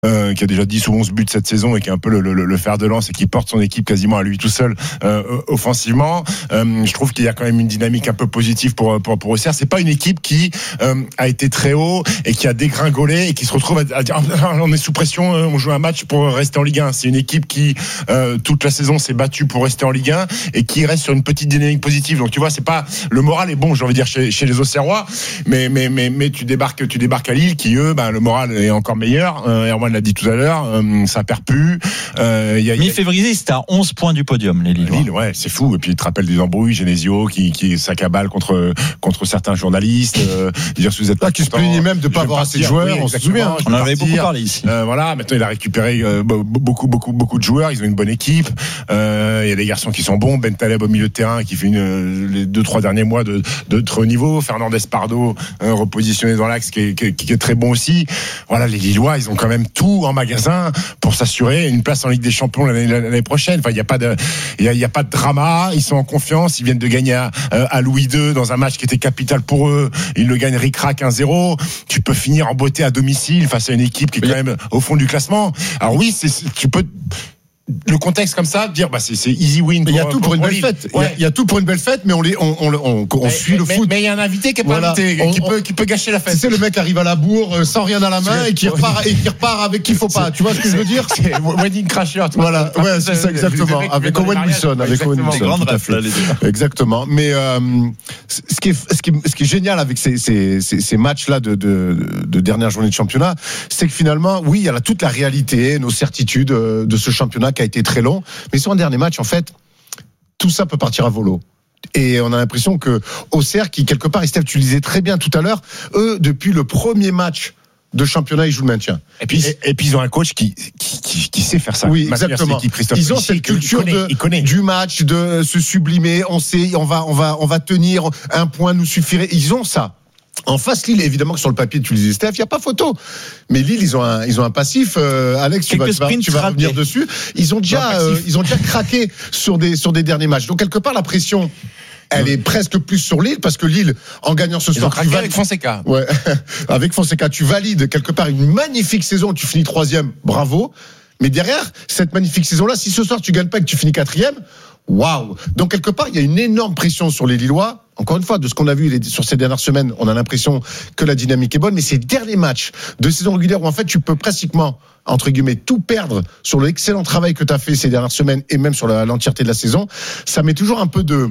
qui a déjà 10 ou 11 buts cette saison et qui est un peu le fer de lance et qui porte son équipe quasiment à lui tout seul offensivement. Je trouve qu'il y a quand même une dynamique un peu positive pour Auxerre. C'est pas une équipe qui a été très haut et qui a dégringolé et qui se retrouve à dire on est sous pression, on joue un match pour rester en Ligue 1. C'est une équipe qui toute la saison s'est battue pour rester en Ligue 1 et qui reste sur une petite dynamique positive. Donc tu vois, c'est pas le moral est bon, j'ai envie de dire chez les Auxerrois, mais tu débarques à Lille qui eux, le moral est encore meilleur. Erwan l'a dit tout à l'heure, ça perd plus. Mi-février, c'était à 11 points du podium, les Lillois. Lille, ouais, c'est fou. Et puis, tu te rappelles des embrouilles, Genesio qui s'accabale contre certains journalistes. Dire si vous êtes pas qui se plaignent même de pas avoir assez de joueurs, on se souvient. On en avait beaucoup parlé ici. Voilà, maintenant il a récupéré beaucoup de joueurs. Ils ont une bonne équipe. Il y a des garçons qui sont bons. Ben Taleb au milieu de terrain qui fait les 2-3 derniers mois de très haut niveau. Fernandez Pardo repositionné dans l'axe qui est très bon aussi. Voilà, les Lillois, ils ont quand même tout en magasin pour s'assurer une place en Ligue des Champions l'année prochaine. Enfin, il y a pas de drama. Ils sont en confiance. Ils viennent de gagner à Louis II dans un match qui était capital pour eux. Ils le gagnent ric-rac 1-0. Tu peux finir en beauté à domicile face à une équipe qui est quand même au fond du classement. Alors oui, tu peux. Le contexte comme ça, dire c'est easy win. Il y a tout pour une belle fête. Il y a tout pour une belle fête, mais on suit le foot. Mais il y a un invité qui est pas invité, qui peut gâcher la fête. C'est le mec arrive à la bourre sans rien à la main et qui repart avec qui faut pas. Tu vois ce que je veux dire? C'est Wedding Crasher. Voilà, ouais, c'est ça exactement. Avec Owen Wilson, grande rafle, exactement. Mais ce qui est génial avec ces matchs-là de dernière journée de championnat, c'est que finalement, oui, il y a toute la réalité, nos certitudes de ce championnat qui a été très long, mais sur un dernier match, en fait, tout ça peut partir à volo. Et on a l'impression que Auxerre, qui quelque part, et Steph, tu le disais très bien tout à l'heure, eux, depuis le premier match de championnat, ils jouent le maintien. Et puis ils ont un coach qui sait faire ça. Oui, exactement. Ils ont cette culture du match, de se sublimer. On sait, on va tenir, un point nous suffirait. Ils ont ça. En face, Lille, évidemment que sur le papier, tu le disais, Steph, il n'y a pas photo. Mais Lille, ils ont un passif. Alex, tu vas revenir dessus. Ils ont déjà craqué sur des derniers matchs. Donc, quelque part, la pression, elle est presque plus sur Lille, parce que Lille, en gagnant ce soir, tu valides avec Fonseca. Ouais, avec Fonseca, tu valides quelque part une magnifique saison. Tu finis 3e, bravo. Mais derrière, cette magnifique saison-là, si ce soir tu gagnes pas et que tu finis 4e, waouh. Donc, quelque part, il y a une énorme pression sur les Lillois. Encore une fois, de ce qu'on a vu sur ces dernières semaines, on a l'impression que la dynamique est bonne, mais ces derniers matchs de saison régulière où en fait tu peux pratiquement, entre guillemets, tout perdre sur l'excellent travail que tu as fait ces dernières semaines et même sur l'entièreté de la saison, ça met toujours un peu de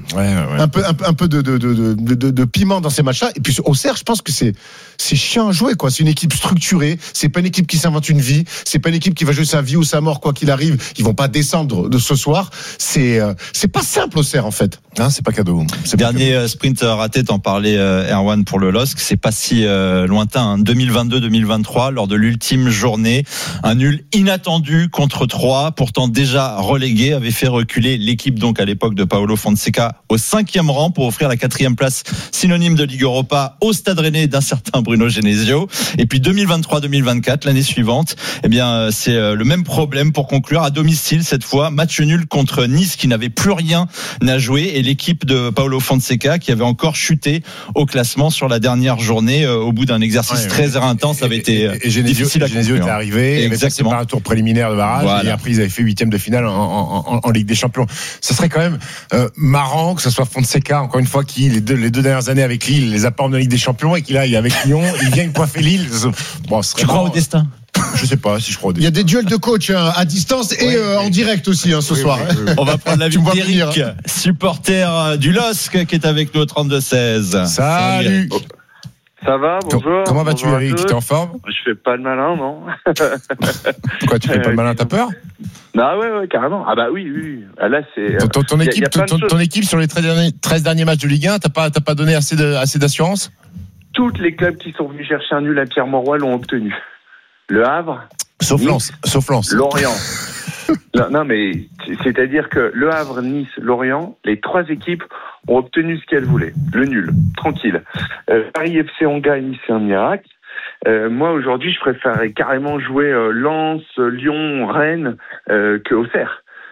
piment dans ces matchs-là. Et puis au Auxerre, je pense que c'est chiant à jouer, quoi. C'est une équipe structurée, c'est pas une équipe qui s'invente une vie, c'est pas une équipe qui va jouer sa vie ou sa mort quoi qu'il arrive. Ils vont pas descendre de ce soir. C'est pas simple Auxerre en fait. Non, c'est pas cadeau. Dernier sprint raté, t'en parlais Erwan pour le LOSC, c'est pas si lointain, 2022-2023 lors de l'ultime journée, un nul inattendu contre 3, pourtant déjà relégué, avait fait reculer l'équipe donc à l'époque de Paolo Fonseca au 5e rang pour offrir la 4e place synonyme de Ligue Europa au Stade Rennais d'un certain Bruno Genesio. Et puis 2023-2024, l'année suivante, eh bien c'est le même problème pour conclure à domicile cette fois, match nul contre Nice qui n'avait plus rien à jouer et l'équipe de Paolo Fonseca qui avait encore chuté au classement sur la dernière journée au bout d'un exercice très intense avait été difficile à conclure. Genesio est arrivé, exactement, par un tour préliminaire de barrage, voilà. Et après ils avaient fait 8e de finale en Ligue des Champions. Ça serait quand même marrant que ce soit Fonseca encore une fois qui les deux dernières années avec Lille les a pas en Ligue des Champions et qu'il aille avec Lyon, il vient coiffer Lille. Bon, tu crois au destin? Je sais pas si je crois au destin. Il y a des duels de coach à distance et en direct aussi ce soir. Oui. On va prendre l'avis d'Eric, supporter du LOSC qui est avec nous au 32-16. Salut. Ça va, bonjour. Comment vas-tu, Eric? Tu es en forme? Je fais pas le malin, non. Pourquoi tu fais pas le malin? T'as peur? Non, ouais, carrément. Ah bah oui. Ah, là, c'est. Ton équipe sur les 13 derniers matchs de Ligue 1, t'as pas donné assez d'assurance? Toutes les clubs qui sont venus chercher un nul à Pierre-Mauroy l'ont obtenu. Le Havre. Sauf Lens. Lorient. Non, mais c'est-à-dire que Le Havre, Nice, Lorient, les 3 équipes ont obtenu ce qu'elles voulaient. Le nul, tranquille. Paris FC, on gagne, c'est un miracle. Moi, aujourd'hui, je préférerais carrément jouer Lens, Lyon, Rennes que Auxerre.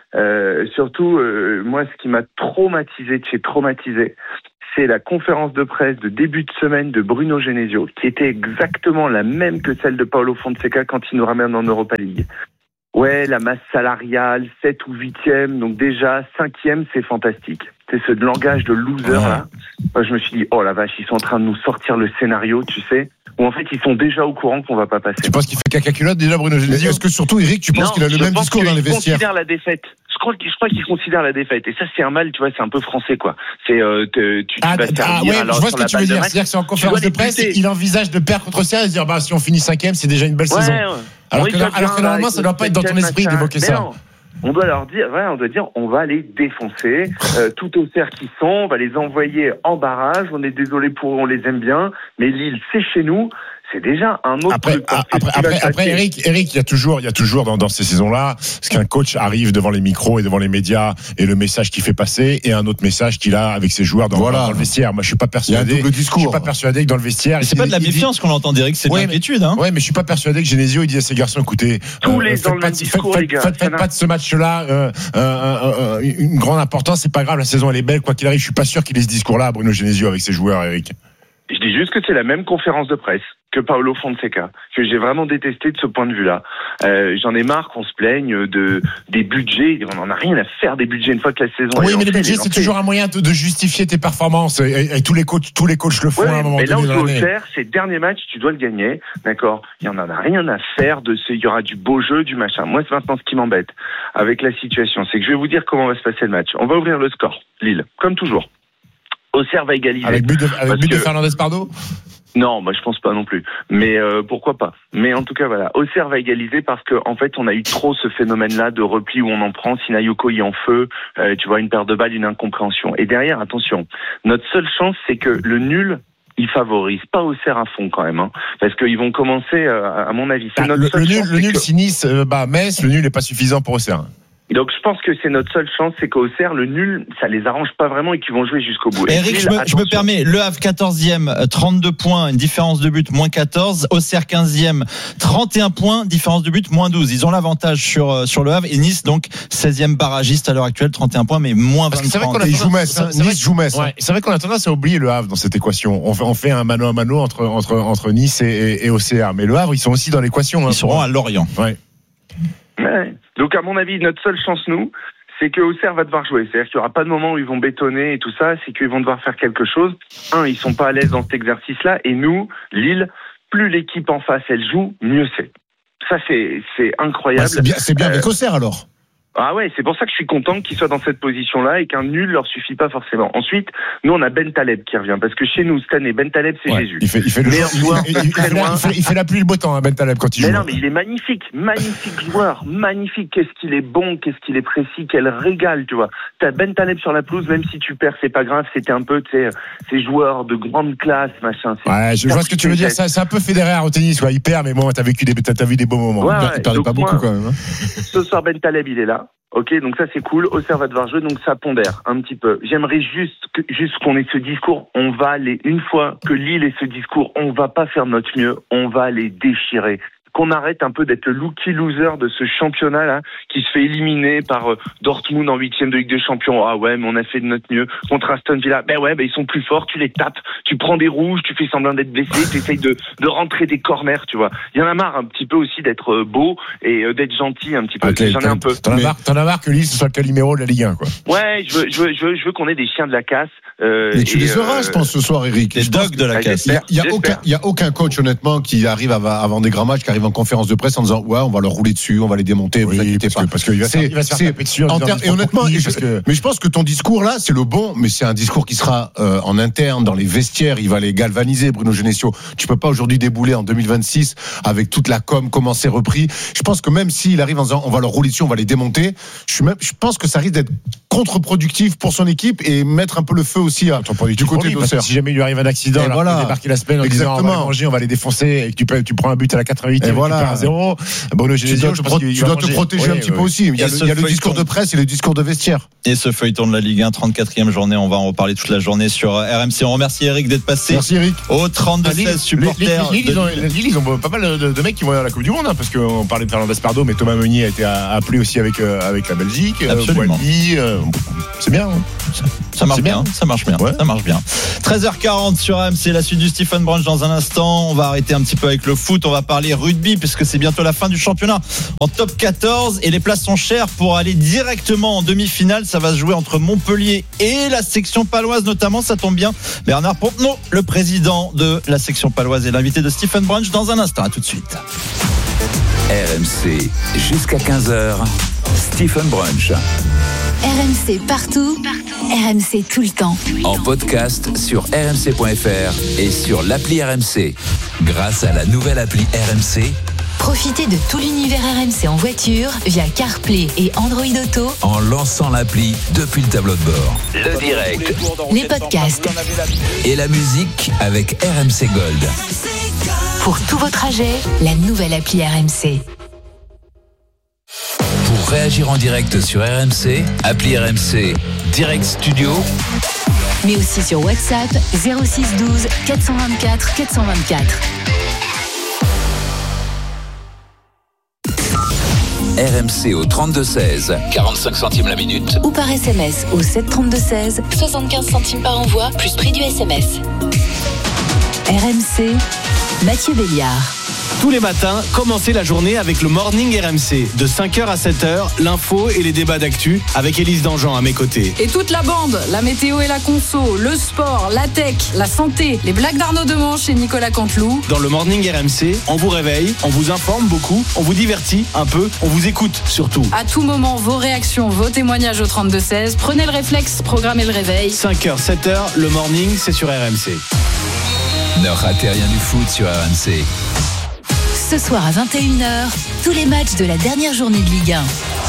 Surtout, moi, ce qui m'a traumatisé, c'est la conférence de presse de début de semaine de Bruno Genesio, qui était exactement la même que celle de Paulo Fonseca quand il nous ramène en Europa League. Ouais, la masse salariale, 7 ou 8e, donc déjà 5e, c'est fantastique. C'est ce langage de loser là. Moi, je me suis dit, oh la vache, ils sont en train de nous sortir le scénario, tu sais, où en fait ils sont déjà au courant qu'on va pas passer. Tu penses qu'il fait caca culotte déjà, Bruno Genesio? Est-ce que surtout, Eric, tu penses qu'il a le même discours dans les vestiaires? Je crois qu'il considère la défaite. Et ça, c'est un mal, tu vois, c'est un peu français, quoi. C'est, tu vas te faire dire, alors, je vois ce que tu veux dire. C'est-à-dire que c'est en conférence de presse, il envisage de perdre contre Serre et de dire, si on finit 5e, c'est déjà une belle saison. Alors que normalement, ça doit pas être dans ton esprit d'évoquer ça. Non. On doit leur dire, on va les défoncer, tout au Serre qui sont, on va les envoyer en barrage. On est désolé pour eux, on les aime bien, mais Lille, c'est chez nous. C'est déjà un autre truc. Après, Eric, il y a toujours dans ces saisons-là, ce qu'un coach arrive devant les micros et devant les médias et le message qu'il fait passer et un autre message qu'il a avec ses joueurs dans le vestiaire. Moi, je suis pas persuadé. Il y a un double discours. Je suis pas persuadé que dans le vestiaire. C'est pas de la méfiance qu'on entend, Eric, c'est de l'inquiétude, hein. Ouais, mais je suis pas persuadé que Genesio, il dit à ses garçons, écoutez, faites pas de ce match-là, une grande importance, c'est pas grave, la saison elle est belle, quoi qu'il arrive. Je suis pas sûr qu'il ait ce discours-là, Bruno Genesio, avec ses joueurs, Eric. Je dis juste que c'est la même conférence de presse que Paulo Fonseca, que j'ai vraiment détesté de ce point de vue-là. J'en ai marre qu'on se plaigne des budgets. On n'en a rien à faire des budgets une fois que la saison est lancée. Oui, mais les budgets, c'est toujours un moyen de justifier tes performances. Et tous les coachs le font à un moment donné. Mais là où tu veux faire, c'est dernier match, tu dois le gagner. D'accord? Il n'y en a rien à faire il y aura du beau jeu, du machin. Moi, c'est maintenant ce qui m'embête avec la situation. C'est que je vais vous dire comment va se passer le match. On va ouvrir le score. Lille, comme toujours. Auxerre va égaliser. Avec but de Fernandez Pardo? Non, moi je pense pas non plus. Mais pourquoi pas. Mais en tout cas voilà, Auxerre va égaliser parce que en fait on a eu trop ce phénomène-là de repli où on en prend. Sinayoko y en feu, tu vois, une paire de balles, une incompréhension. Et derrière, attention, notre seule chance c'est que le nul, il favorise pas Auxerre à fond quand même, hein, parce qu'ils vont commencer, à mon avis. C'est notre seule chance, le nul, si Nice bat Metz, le nul n'est pas suffisant pour Auxerre. Donc je pense que c'est notre seule chance, c'est qu'Auxerre, le nul, ça les arrange pas vraiment et qu'ils vont jouer jusqu'au bout. Eric, je me permets, Le Havre 14e, 32 points, une différence de but moins 14. Auxerre 15e, 31 points, différence de but moins 12. Ils ont l'avantage sur Le Havre. Et Nice, donc 16e barragiste à l'heure actuelle, 31 points, mais moins 23. C'est vrai qu'on Nice joue Metz. Ouais, c'est vrai qu'on a tendance à oublier Le Havre dans cette équation. On fait un mano à mano entre Nice et Auxerre. Mais Le Havre, ils sont aussi dans l'équation. Ils seront à Lorient. Ouais. Donc à mon avis, notre seule chance, nous, c'est que Auxerre va devoir jouer. C'est-à-dire qu'il n'y aura pas de moment où ils vont bétonner et tout ça, c'est qu'ils vont devoir faire quelque chose. Ils sont pas à l'aise dans cet exercice-là. Et nous, Lille, plus l'équipe en face, elle joue, mieux c'est. Ça, c'est incroyable. C'est bien avec Auxerre, alors. Ah ouais, c'est pour ça que je suis content qu'ils soient dans cette position-là et qu'un nul leur suffit pas forcément. Ensuite, nous on a Ben Taleb qui revient parce que chez nous cette année, Ben Taleb c'est Jésus. Il fait le joueur. Il fait la pluie et le beau temps, hein, Ben Taleb quand il joue. Mais non, mais il est magnifique joueur, magnifique. Qu'est-ce qu'il est bon, qu'est-ce qu'il est précis, quel régal, tu vois. T'as Ben Taleb sur la pelouse, même si tu perds, c'est pas grave. C'était un peu, tu sais, ces joueurs de grande classe, machin. Ouais, je vois ce que tu veux dire. C'est un peu Federer au tennis, quoi. Il perd, mais bon, t'as vu des beaux moments. Il perdait pas beaucoup quand même. Hein. Ce soir, Ben Taleb, il est là. Ok, donc ça c'est cool. Auxerre va devoir jouer, donc ça pondère un petit peu. J'aimerais juste qu'on ait ce discours. On va aller, une fois que Lille ait ce discours, on va pas faire notre mieux, on va les déchirer. Qu'on arrête un peu d'être le lucky loser de ce championnat-là, qui se fait éliminer par Dortmund en 8e de Ligue des Champions. Ah ouais, mais on a fait de notre mieux. Contre Aston Villa, ils sont plus forts, tu les tapes, tu prends des rouges, tu fais semblant d'être blessé, tu essayes de rentrer des corners, tu vois. Il y en a marre un petit peu aussi d'être beau et d'être gentil un petit peu. Okay, j'en ai un peu. T'en as marre que Lille ce soit le Calimero de la Ligue 1, quoi. Ouais, je veux qu'on ait des chiens de la casse. Mais tu les auras, je pense, ce soir, Eric. Les dogs de la casse. Il y a aucun coach, honnêtement, qui arrive avant des grands matchs, qui arrive en conférence de presse en disant ouais, on va leur rouler dessus, on va les démonter, vous inquiétez pas. Parce qu'il va se faire taper dessus. Et honnêtement, mais je pense que ton discours là, c'est le bon, mais c'est un discours qui sera en interne, dans les vestiaires, il va les galvaniser, Bruno Genesio. Tu peux pas aujourd'hui débouler en 2026 avec toute la com, comment c'est repris. Je pense que même s'il arrive en disant on va leur rouler dessus, on va les démonter, je pense que ça risque d'être contre-productif pour son équipe et mettre un peu le feu aussi du côté d'Auxerre. Si jamais il lui arrive un accident, il peut débarquer la semaine en disant on va les manger, on va les défoncer, et que tu prends un but à la 88e, tu perds 1-0. Bruno Genesio, tu dois te protéger un petit peu aussi. Il y a le discours de presse et le discours de vestiaire. Et ce feuilleton de la Ligue 1, 34e journée, on va en reparler toute la journée sur RMC. On remercie Eric d'être passé. Merci Eric. Au 32-16 supporters. Lille, ils ont pas mal de mecs qui vont à la Coupe du Monde, parce qu'on parlait de Fernandez Pardo, mais Thomas Meunier a été appelé aussi avec la Belgique. Boilly, c'est bien. Ça marche bien. Ça marche bien. 13h40 sur RMC, la suite du Stephen Brunch dans un instant. On va arrêter un petit peu avec le foot. On va parler rugby puisque c'est bientôt la fin du championnat en top 14 et les places sont chères pour aller directement en demi-finale. Ça va se jouer entre Montpellier et la section paloise notamment. Ça tombe bien. Bernard Pontenot, le président de la section paloise, est l'invité de Stephen Brunch dans un instant. À tout de suite. RMC jusqu'à 15h. Stephen Brunch. RMC partout. RMC tout le temps. En podcast sur rmc.fr et sur l'appli RMC. Grâce à la nouvelle appli RMC, profitez de tout l'univers RMC en voiture via CarPlay et Android Auto en lançant l'appli depuis le tableau de bord. Le direct, les podcasts et la musique avec RMC Gold. Pour tous vos trajets, la nouvelle appli RMC. Pour réagir en direct sur RMC, appli RMC Direct Studio, mais aussi sur WhatsApp 06 12 424 424. RMC au 32-16, 45 centimes la minute. Ou par SMS au 732-16, 75 centimes par envoi, plus prix du SMS. RMC, Mathieu Béliard. Tous les matins, commencez la journée avec le Morning RMC. De 5h à 7h, l'info et les débats d'actu avec Élise Dangean à mes côtés. Et toute la bande, la météo et la conso, le sport, la tech, la santé, les blagues d'Arnaud Demanche et Nicolas Canteloup. Dans le Morning RMC, on vous réveille, on vous informe beaucoup, on vous divertit un peu, on vous écoute surtout. À tout moment, vos réactions, vos témoignages au 32-16. Prenez le réflexe, programmez le réveil. 5h, 7h, le Morning, c'est sur RMC. Ne ratez rien du foot sur RMC. Ce soir à 21h, tous les matchs de la dernière journée de Ligue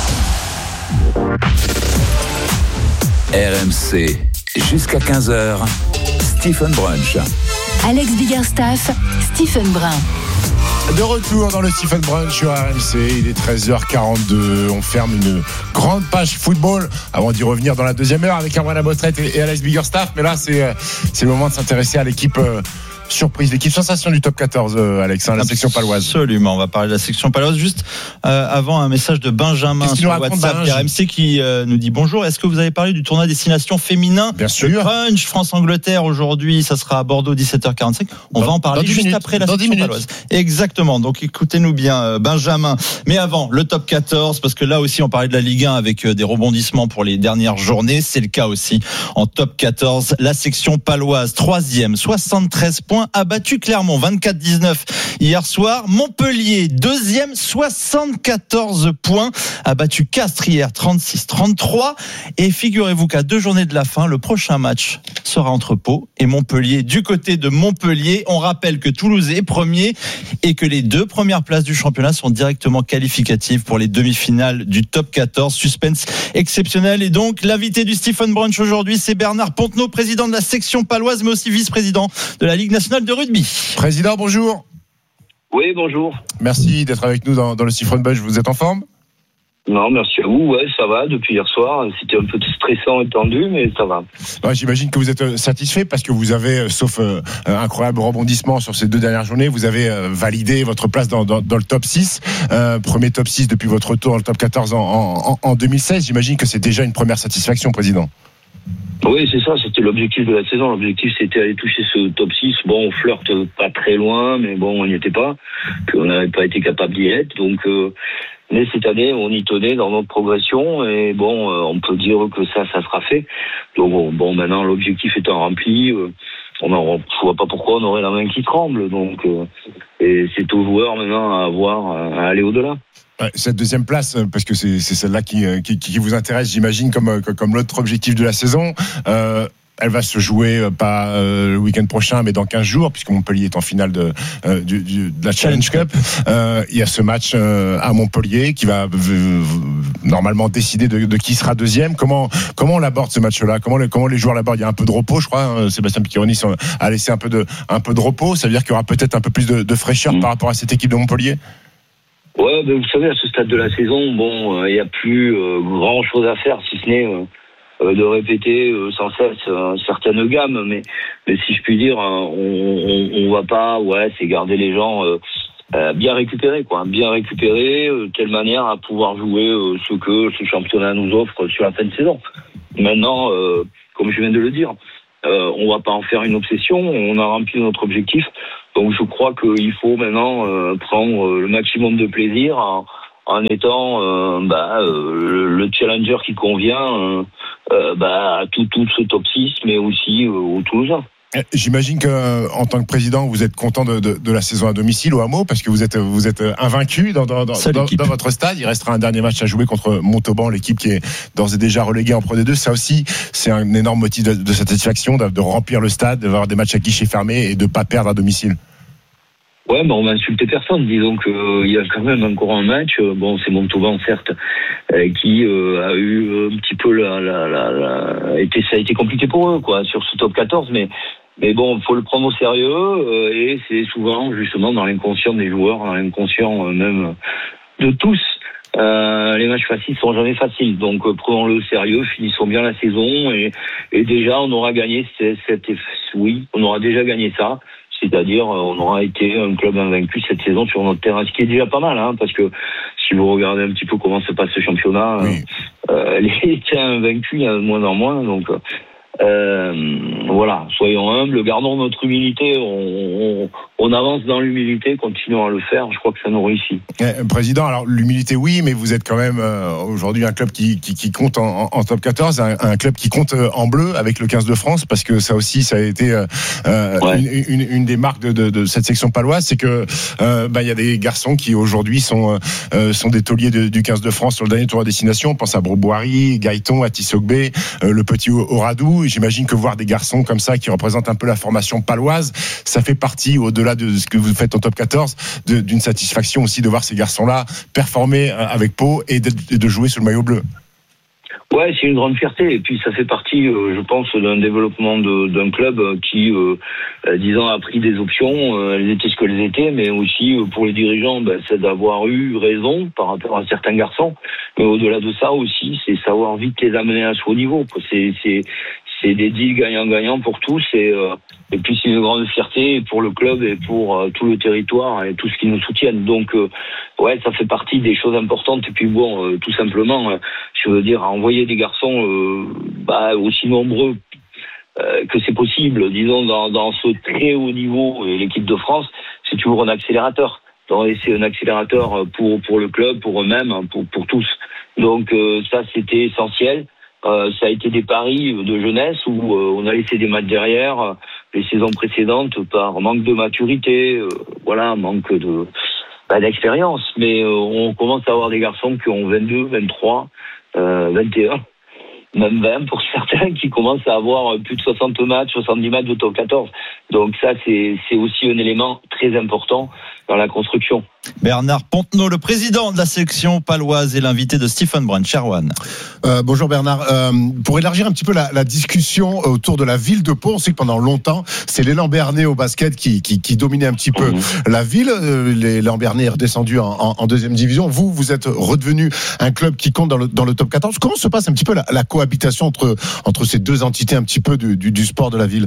1. RMC, jusqu'à 15h, Stephen Brunch. Alex Biggerstaff, Stephen Brun. De retour dans le Stephen Brunch sur RMC, il est 13h42. On ferme une grande page football avant d'y revenir dans la deuxième heure avec Erwan Abostret et Alex Biggerstaff. Mais là, c'est le moment de s'intéresser à l'équipe surprise, l'équipe sensation du top 14, Alex, la section paloise. Absolument, on va parler de la section paloise. Juste avant, un message de Benjamin sur WhatsApp RMC qui nous dit bonjour. Est-ce que vous avez parlé du tournoi destination féminin? Bien sûr. Punch France-Angleterre aujourd'hui, ça sera à Bordeaux 17h45. On va en parler juste après la section paloise. Exactement. Donc écoutez-nous bien, Benjamin. Mais avant, le top 14, parce que là aussi on parlait de la Ligue 1 avec des rebondissements pour les dernières journées. C'est le cas aussi en top 14. La section paloise, 3e, 73 points. A battu Clermont 24-19 hier soir. Montpellier 2e, 74 points, a battu Castres hier 36-33. Et figurez-vous qu'à 2 journées de la fin, le prochain match sera entre Pau et Montpellier. Du côté de Montpellier, on rappelle que Toulouse est premier et que les 2 premières places du championnat sont directement qualificatives pour les demi-finales du top 14. Suspense exceptionnel. Et donc l'invité du Stephen Brunch aujourd'hui, c'est Bernard Pontenot, président de la section paloise mais aussi vice-président de la Ligue nationale de rugby. Président, bonjour. Oui, bonjour. Merci d'être avec nous dans le Stephen Brunch. Vous êtes en forme? Non, merci à vous. Ouais, ça va. Depuis hier soir, c'était un peu stressant et tendu, mais ça va. Ouais, j'imagine que vous êtes satisfait parce que vous avez, sauf incroyable rebondissement sur ces 2 dernières journées, vous avez validé votre place dans le top 6. Premier top 6 depuis votre retour dans le top 14 en 2016. J'imagine que c'est déjà une première satisfaction, président. Oui, c'est ça, c'était l'objectif de la saison. L'objectif, c'était aller toucher ce top 6. Bon, on flirte pas très loin, mais bon, on n'y était pas. Puis on n'avait pas été capable d'y être. Donc, mais cette année, on y tenait dans notre progression. Et bon, on peut dire que ça sera fait. Donc, bon, maintenant, l'objectif étant rempli, je vois pas pourquoi on aurait la main qui tremble. Donc, et c'est aux joueurs maintenant à avoir, à aller au-delà. Cette deuxième place, parce que c'est celle-là qui vous intéresse, j'imagine, comme l'autre objectif de la saison. Elle va se jouer pas le week-end prochain, mais dans 15 jours, puisque Montpellier est en finale de la Challenge Cup. Il y a ce match à Montpellier qui va normalement décider de qui sera deuxième. Comment on l'aborde ce match-là ? Comment les joueurs l'abordent ? Il y a un peu de repos, je crois. Sébastien Piccioni a laissé un peu de repos. Ça veut dire qu'il y aura peut-être un peu plus de fraîcheur par rapport à cette équipe de Montpellier ? Ouais, ben vous savez, à ce stade de la saison, il n'y a plus grand chose à faire, si ce n'est de répéter sans cesse certaines gammes. Mais si je puis dire, on va pas, c'est garder les gens bien récupérés, de telle manière à pouvoir jouer ce que ce championnat nous offre sur la fin de saison. Maintenant, comme je viens de le dire, on va pas en faire une obsession, on a rempli notre objectif. Donc je crois qu'il faut maintenant prendre le maximum de plaisir en étant le challenger qui convient à tout ce top 6, mais aussi aux Toulousains. J'imagine que en tant que président, vous êtes content de la saison à domicile au Hameau, parce que vous êtes invaincu dans votre stade. Il restera un dernier match à jouer contre Montauban, l'équipe qui est d'ores et déjà reléguée en Pro D2. Ça aussi, c'est un énorme motif de satisfaction de remplir le stade, d'avoir des matchs à guichet fermé et de pas perdre à domicile. Ouais, mais on va insulter personne. Disons qu'il y a quand même encore un match. C'est Montauban, certes, qui a eu un petit peu ça a été compliqué pour eux, sur ce top 14, mais bon, faut le prendre au sérieux, et c'est souvent, justement, dans l'inconscient des joueurs, dans l'inconscient même de tous. Les matchs faciles sont jamais faciles, donc prenons-le au sérieux, finissons bien la saison, et déjà on aura gagné on aura déjà gagné ça. C'est-à-dire, on aura été un club invaincu cette saison sur notre terrain, ce qui est déjà pas mal, parce que si vous regardez un petit peu comment se passe ce championnat, les terrains invaincus, il y a de moins en moins, donc soyons humbles, gardons notre humilité, on avance dans l'humilité, continuons à le faire, je crois que ça nous réussit. Président, alors l'humilité oui, mais vous êtes quand même aujourd'hui un club qui compte en top 14, un club qui compte en bleu avec le 15 de France, parce que ça aussi, ça a été une des marques de cette section paloise, c'est que il y a des garçons qui aujourd'hui sont des tauliers du 15 de France sur le dernier tour à destination. On pense à Broboiry, Gaëton, à Tissogbe, le petit Oradou. J'imagine que voir des garçons comme ça qui représentent un peu la formation paloise, ça fait partie, au-delà de ce que vous faites en top 14, d'une satisfaction aussi de voir ces garçons-là performer avec Pau et de jouer sur le maillot bleu. Ouais, c'est une grande fierté, et puis ça fait partie, je pense, d'un développement d'un club qui, 10 ans, a pris des options, elles étaient ce qu'elles étaient, mais aussi pour les dirigeants, c'est d'avoir eu raison par rapport à certains garçons, mais au-delà de ça aussi, c'est savoir vite les amener à ce haut niveau. C'est des deals gagnant-gagnant pour tous, et puis c'est une grande fierté pour le club et pour tout le territoire et tout ce qui nous soutiennent. Donc ça fait partie des choses importantes. Et puis tout simplement, je veux dire, envoyer des garçons aussi nombreux que c'est possible, disons, dans ce très haut niveau, et l'équipe de France, c'est toujours un accélérateur. Donc, c'est un accélérateur pour le club, pour eux-mêmes, pour tous. Donc ça, c'était essentiel. Ça a été des paris de jeunesse où on a laissé des matchs derrière les saisons précédentes par manque de maturité, manque d'expérience. Mais on commence à avoir des garçons qui ont 22, 23, 21, même 20 pour certains, qui commencent à avoir plus de 60 matchs, 70 matchs de top 14. Donc ça, c'est aussi un élément très important dans la construction. Bernard Pontenot, le président de la section paloise, et l'invité de Stephen Brun. Sherwan. Bonjour Bernard. Pour élargir un petit peu la discussion autour de la ville de Pau, on sait que pendant longtemps, c'est l'élan Bernais au basket qui dominait un petit peu la ville. L'élan Bernais est redescendu en deuxième division. Vous êtes redevenu un club qui compte dans le top 14. Comment se passe un petit peu la cohabitation entre ces deux entités un petit peu du sport de la ville ?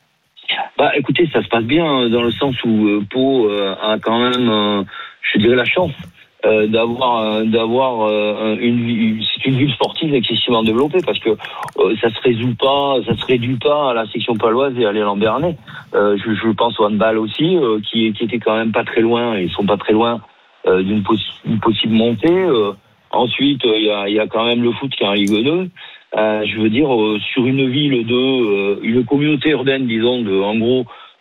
Écoutez, ça se passe bien dans le sens où Pau a quand même, je dirais, la chance d'avoir c'est une ville sportive excessivement développée, parce que ça se réduit pas à la section paloise et à l'élan Bernais. Je pense au handball aussi, qui était quand même pas très loin, et ils sont pas très loin d'une possible montée. Ensuite, il y a quand même le foot qui est en Ligue 2. Je veux dire, sur une ville une communauté urbaine, disons, en gros,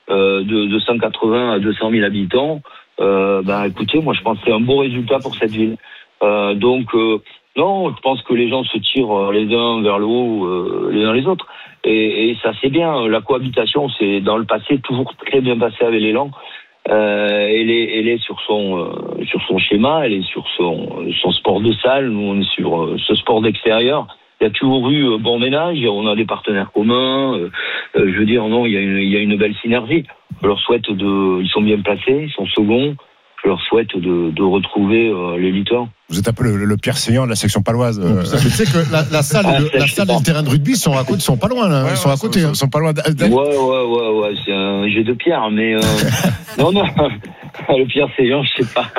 de 180 à 200 000 habitants, écoutez, moi, je pense que c'est un beau résultat pour cette ville. Non, je pense que les gens se tirent les uns vers le haut, les uns les autres. Et ça c'est bien. La cohabitation, c'est dans le passé toujours très bien passé avec l'élan. Elle est sur son schéma, elle est sur son sport de salle. Nous on est sur ce sport d'extérieur. Il y a toujours eu bon ménage, on a des partenaires communs. Je veux dire, non, il y a une belle synergie. Je leur souhaite ils sont bien placés, ils sont seconds. Je leur souhaite de retrouver l'élite. Vous êtes un peu le Pierre Seillant de la section paloise. Tu sais que la salle et le terrain de rugby sont pas loin là. Ils sont à côté. Ils sont pas loin. Ouais. C'est un jet de pierre, mais non. Le Pierre Seillant, je sais pas.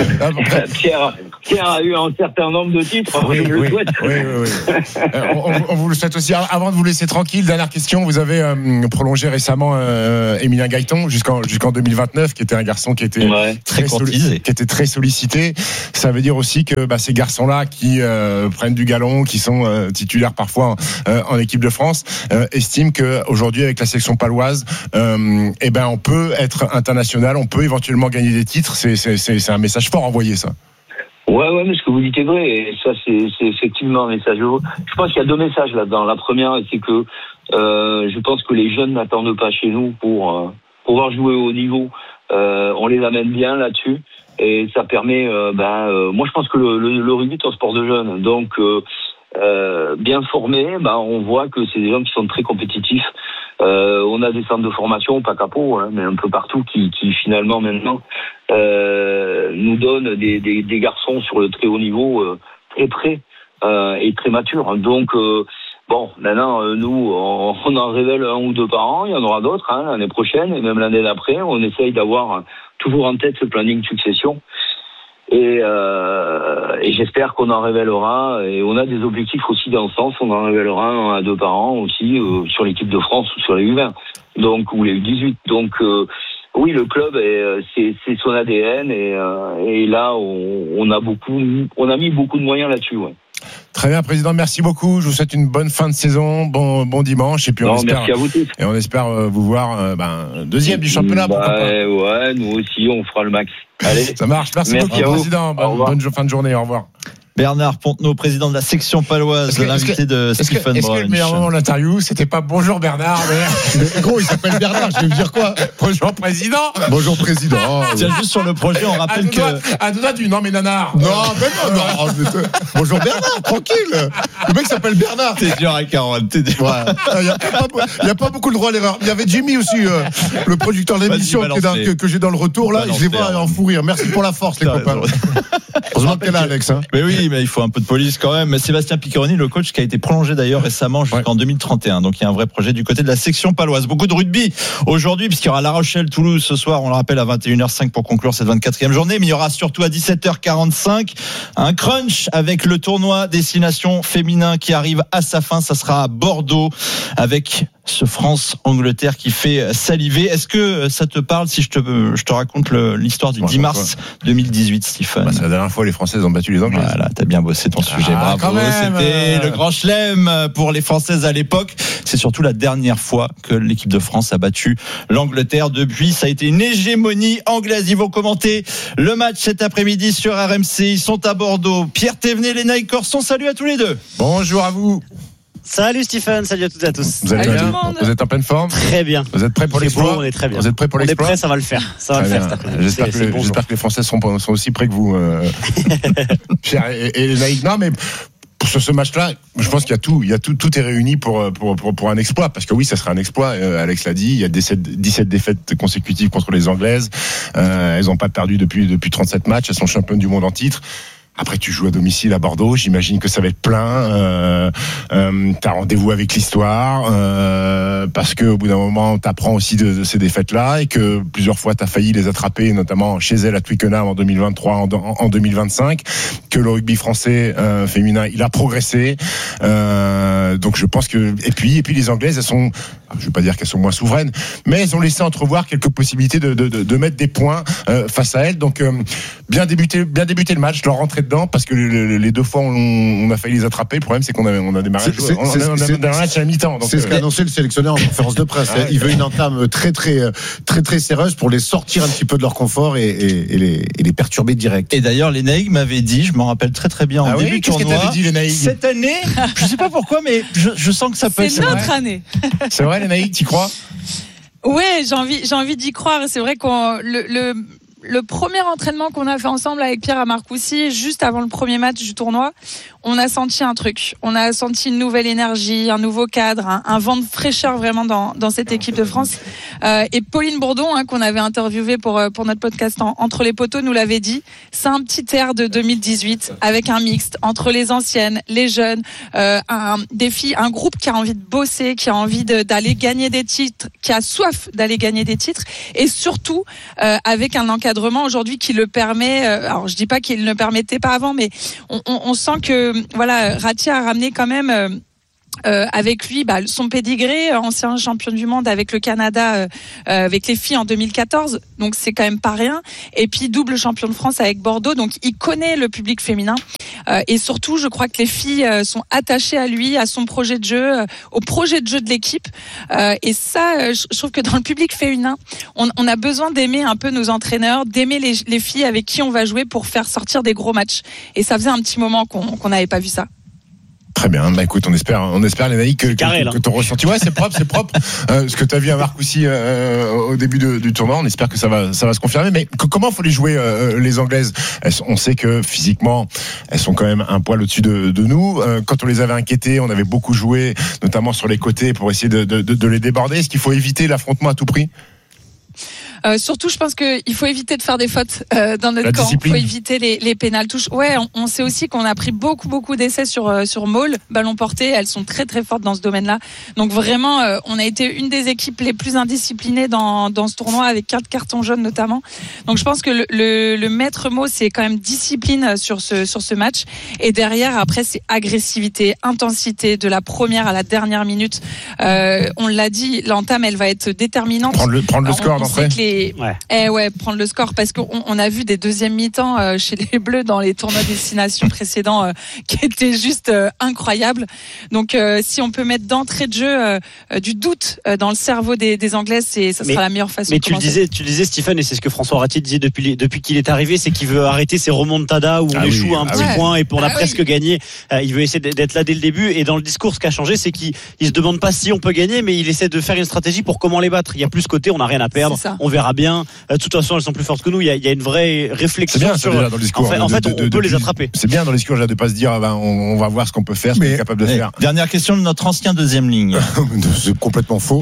Pierre a eu un certain nombre de titres. Oui, je le souhaite. Oui. On vous le souhaite aussi. Avant de vous laisser tranquille, dernière question. Vous avez prolongé récemment Emilien Gaëton jusqu'en 2029, qui était un garçon qui était qui était très sollicité. Ça veut dire aussi que ces garçons-là qui prennent du galon, qui sont titulaires parfois en équipe de France, estiment qu'aujourd'hui avec la section paloise, on peut être international, on peut éventuellement gagner des titres. C'est un message fort envoyé, ça. Ouais, mais ce que vous dites est vrai, et ça c'est effectivement un message. Je pense qu'il y a deux messages là-dedans. La première, c'est que je pense que les jeunes n'attendent pas chez nous pour pouvoir jouer au haut niveau. On les amène bien là-dessus, et ça permet. Moi, je pense que le rugby est un sport de jeunes, donc bien formés, on voit que c'est des gens qui sont très compétitifs. On a des centres de formation, pas qu'à Pau, mais un peu partout, qui finalement maintenant nous donnent des garçons sur le très haut niveau très près et très matures. Donc maintenant nous on en révèle un ou deux par an, il y en aura d'autres l'année prochaine et même l'année d'après. On essaye d'avoir toujours en tête ce planning de succession. Et j'espère qu'on en révélera, et on a des objectifs aussi dans le sens, on en révélera un à deux par an aussi sur l'équipe de France ou sur les U20, donc ou les U18. Donc oui, le club c'est son ADN, et là on a mis beaucoup de moyens là-dessus. Ouais. Très bien, président, merci beaucoup. Je vous souhaite une bonne fin de saison, bon dimanche, et puis merci à vous tous. Et on espère vous voir deuxième du championnat. Ouais, nous aussi on fera le max. Allez, ça marche. Merci beaucoup, président. Bonne fin de journée. Au revoir. Bernard Pontenot, président de la section paloise, l'invité de Stephen Brunch. Est-ce que le meilleur moment de l'interview, c'était pas bonjour Bernard, mais gros, il s'appelle Bernard, je vais vous dire quoi? Bonjour président. Bonjour président. Tiens, juste sur le projet, on rappelle non mais nanar. Non. Bonjour Bernard, tranquille. Le mec s'appelle Bernard. T'es dur à Caron, t'es dur. Il y a pas beaucoup le droit à l'erreur. Il y avait Jimmy aussi, le producteur de l'émission que j'ai dans le retour là. Je les vois en fou rire. Merci pour la force, les copains. Heureusement qu'elle a Alex. Mais oui. Mais il faut un peu de police quand même. Sébastien Piccheroni, le coach, qui a été prolongé d'ailleurs récemment jusqu'en 2031. Donc il y a un vrai projet du côté de la section paloise. Beaucoup de rugby aujourd'hui, puisqu'il y aura La Rochelle-Toulouse ce soir, on le rappelle, à 21h05 pour conclure cette 24e journée. Mais il y aura surtout à 17h45 un crunch avec le tournoi Destination Féminin qui arrive à sa fin. Ça sera à Bordeaux avec ce France-Angleterre qui fait saliver. Est-ce que ça te parle si je te raconte l'histoire du 10 mars 2018, Stephen? C'est la dernière fois les Françaises ont battu les Anglais. Voilà, t'as bien bossé ton sujet. Bravo. C'était le grand chelem pour les Françaises à l'époque. C'est surtout la dernière fois que l'équipe de France a battu l'Angleterre. Depuis, ça a été une hégémonie anglaise. Ils vont commenter le match cet après-midi sur RMC. Ils sont à Bordeaux. Pierre Thévenet, Lénaïque Corson, salut à tous les deux. Bonjour à vous. Salut Stephen, salut à toutes et à tous. Vous êtes en pleine forme? Très bien. Vous êtes prêts pour l'exploit? On est très bien. Vous êtes prêts pour l'exploit? On est prêts, ça va le faire. Ça va le faire cet après-midi. J'espère que les Français sont aussi prêts que vous. Pierre et Lénaïque. Non, mais sur ce match-là, je pense qu'il y a tout est réuni pour un exploit, parce que oui, ça serait un exploit. Alex l'a dit, il y a 17 défaites consécutives contre les Anglaises. Elles n'ont pas perdu depuis 37 matchs. Elles sont championnes du monde en titre. Après, tu joues à domicile à Bordeaux. J'imagine que ça va être plein. T'as rendez-vous avec l'histoire, parce que au bout d'un moment, t'apprends aussi de ces défaites-là, et que plusieurs fois t'as failli les attraper, notamment chez elle à Twickenham en 2023, en 2025. Que le rugby français féminin, il a progressé. Donc je pense que et puis les Anglaises, elles sont je ne veux pas dire qu'elles sont moins souveraines, mais elles ont laissé entrevoir quelques possibilités de mettre des points face à elles. Donc bien débuté le match, leur rentrer dedans, parce que les deux fois on a failli les attraper. Le problème, c'est qu'on a démarré un match à la mi-temps. C'est ce qu'a annoncé le sélectionneur en conférence de presse. Il veut une entame très sérieuse pour les sortir un petit peu de leur confort et les perturber direct. Et d'ailleurs, les Naïgs m'avaient dit, je m'en rappelle très bien en début de tournoi. Qu'est-ce que t'avais dit, les Naïgs ? Cette année, je sais pas pourquoi, mais je sens que ça peut être. C'est notre année. C'est vrai, les Naïgs, t'y crois ? Ouais, j'ai envie d'y croire. C'est vrai qu'on le premier entraînement qu'on a fait ensemble avec Pierre à Marcoussis, juste avant le premier match du tournoi, on a senti un truc. On a senti une nouvelle énergie, un nouveau cadre, un vent de fraîcheur vraiment dans cette équipe de France. Et Pauline Bourdon, qu'on avait interviewée pour notre podcast Entre les poteaux, nous l'avait dit. C'est un petit air de 2018 avec un mixte entre les anciennes, les jeunes, un groupe qui a envie de bosser, qui a envie d'aller gagner des titres, qui a soif d'aller gagner des titres, et surtout avec un encadrement aujourd'hui qui le permet. Alors je dis pas qu'il ne le permettait pas avant, mais on sent que Ratti a ramené quand même avec lui son pédigré, ancien champion du monde avec le Canada, avec les filles en 2014, donc c'est quand même pas rien, et puis double champion de France avec Bordeaux, donc il connaît le public féminin, et surtout je crois que les filles sont attachées à lui, à son projet de jeu, au projet de jeu de l'équipe, et ça je trouve que dans le public féminin on a besoin d'aimer un peu nos entraîneurs, d'aimer les filles avec qui on va jouer pour faire sortir des gros matchs, et ça faisait un petit moment qu'on n'avait pas vu ça. Très bien. Écoute, on espère les Naïcs que ton ressenti. Ouais, c'est propre. Ce que tu as vu à Marcoussis au début du tournoi, on espère que ça va se confirmer. Mais comment faut les jouer les Anglaises ? On sait que physiquement, elles sont quand même un poil au-dessus de nous. Quand on les avait inquiétées, on avait beaucoup joué, notamment sur les côtés, pour essayer de les déborder. Est-ce qu'il faut éviter l'affrontement à tout prix ? Surtout, je pense qu'il faut éviter de faire des fautes dans notre camp. Il faut éviter les pénales touches. Ouais, on sait aussi qu'on a pris beaucoup d'essais sur Maul, ballon porté. Elles sont très très fortes dans ce domaine-là. Donc vraiment, on a été une des équipes les plus indisciplinées dans ce tournoi, avec 4 cartons jaunes notamment. Donc je pense que le maître mot, c'est quand même discipline sur ce match. Et derrière, après, c'est agressivité, intensité de la première à la dernière minute. On l'a dit, l'entame, elle va être déterminante. Prendre le score d'entrée. Prendre le score, parce qu'on a vu des deuxièmes mi-temps chez les Bleus dans les tournois destination précédents qui étaient juste incroyables. Donc si on peut mettre d'entrée de jeu du doute dans le cerveau des Anglaises, ça sera la meilleure façon de commencer. Mais tu le disais Stephen, et c'est ce que François Ratti disait depuis qu'il est arrivé, c'est qu'il veut arrêter ces remontadas où on échoue à un petit point et on a presque gagné. Il veut essayer d'être là dès le début, et dans le discours, ce qui a changé, c'est qu'il se demande pas si on peut gagner, mais il essaie de faire une stratégie pour comment les battre. Il y a plus ce côté, on n'a rien à perdre, on verra bien. De toute façon, elles sont plus fortes que nous. Il y a une vraie réflexion. C'est bien, sur. Dans le discours, en fait, on peut les attraper. C'est bien dans le discours de pas se dire on va voir ce qu'on peut faire, ce qu'on est capable de faire. Dernière question de notre ancien deuxième ligne. C'est complètement faux.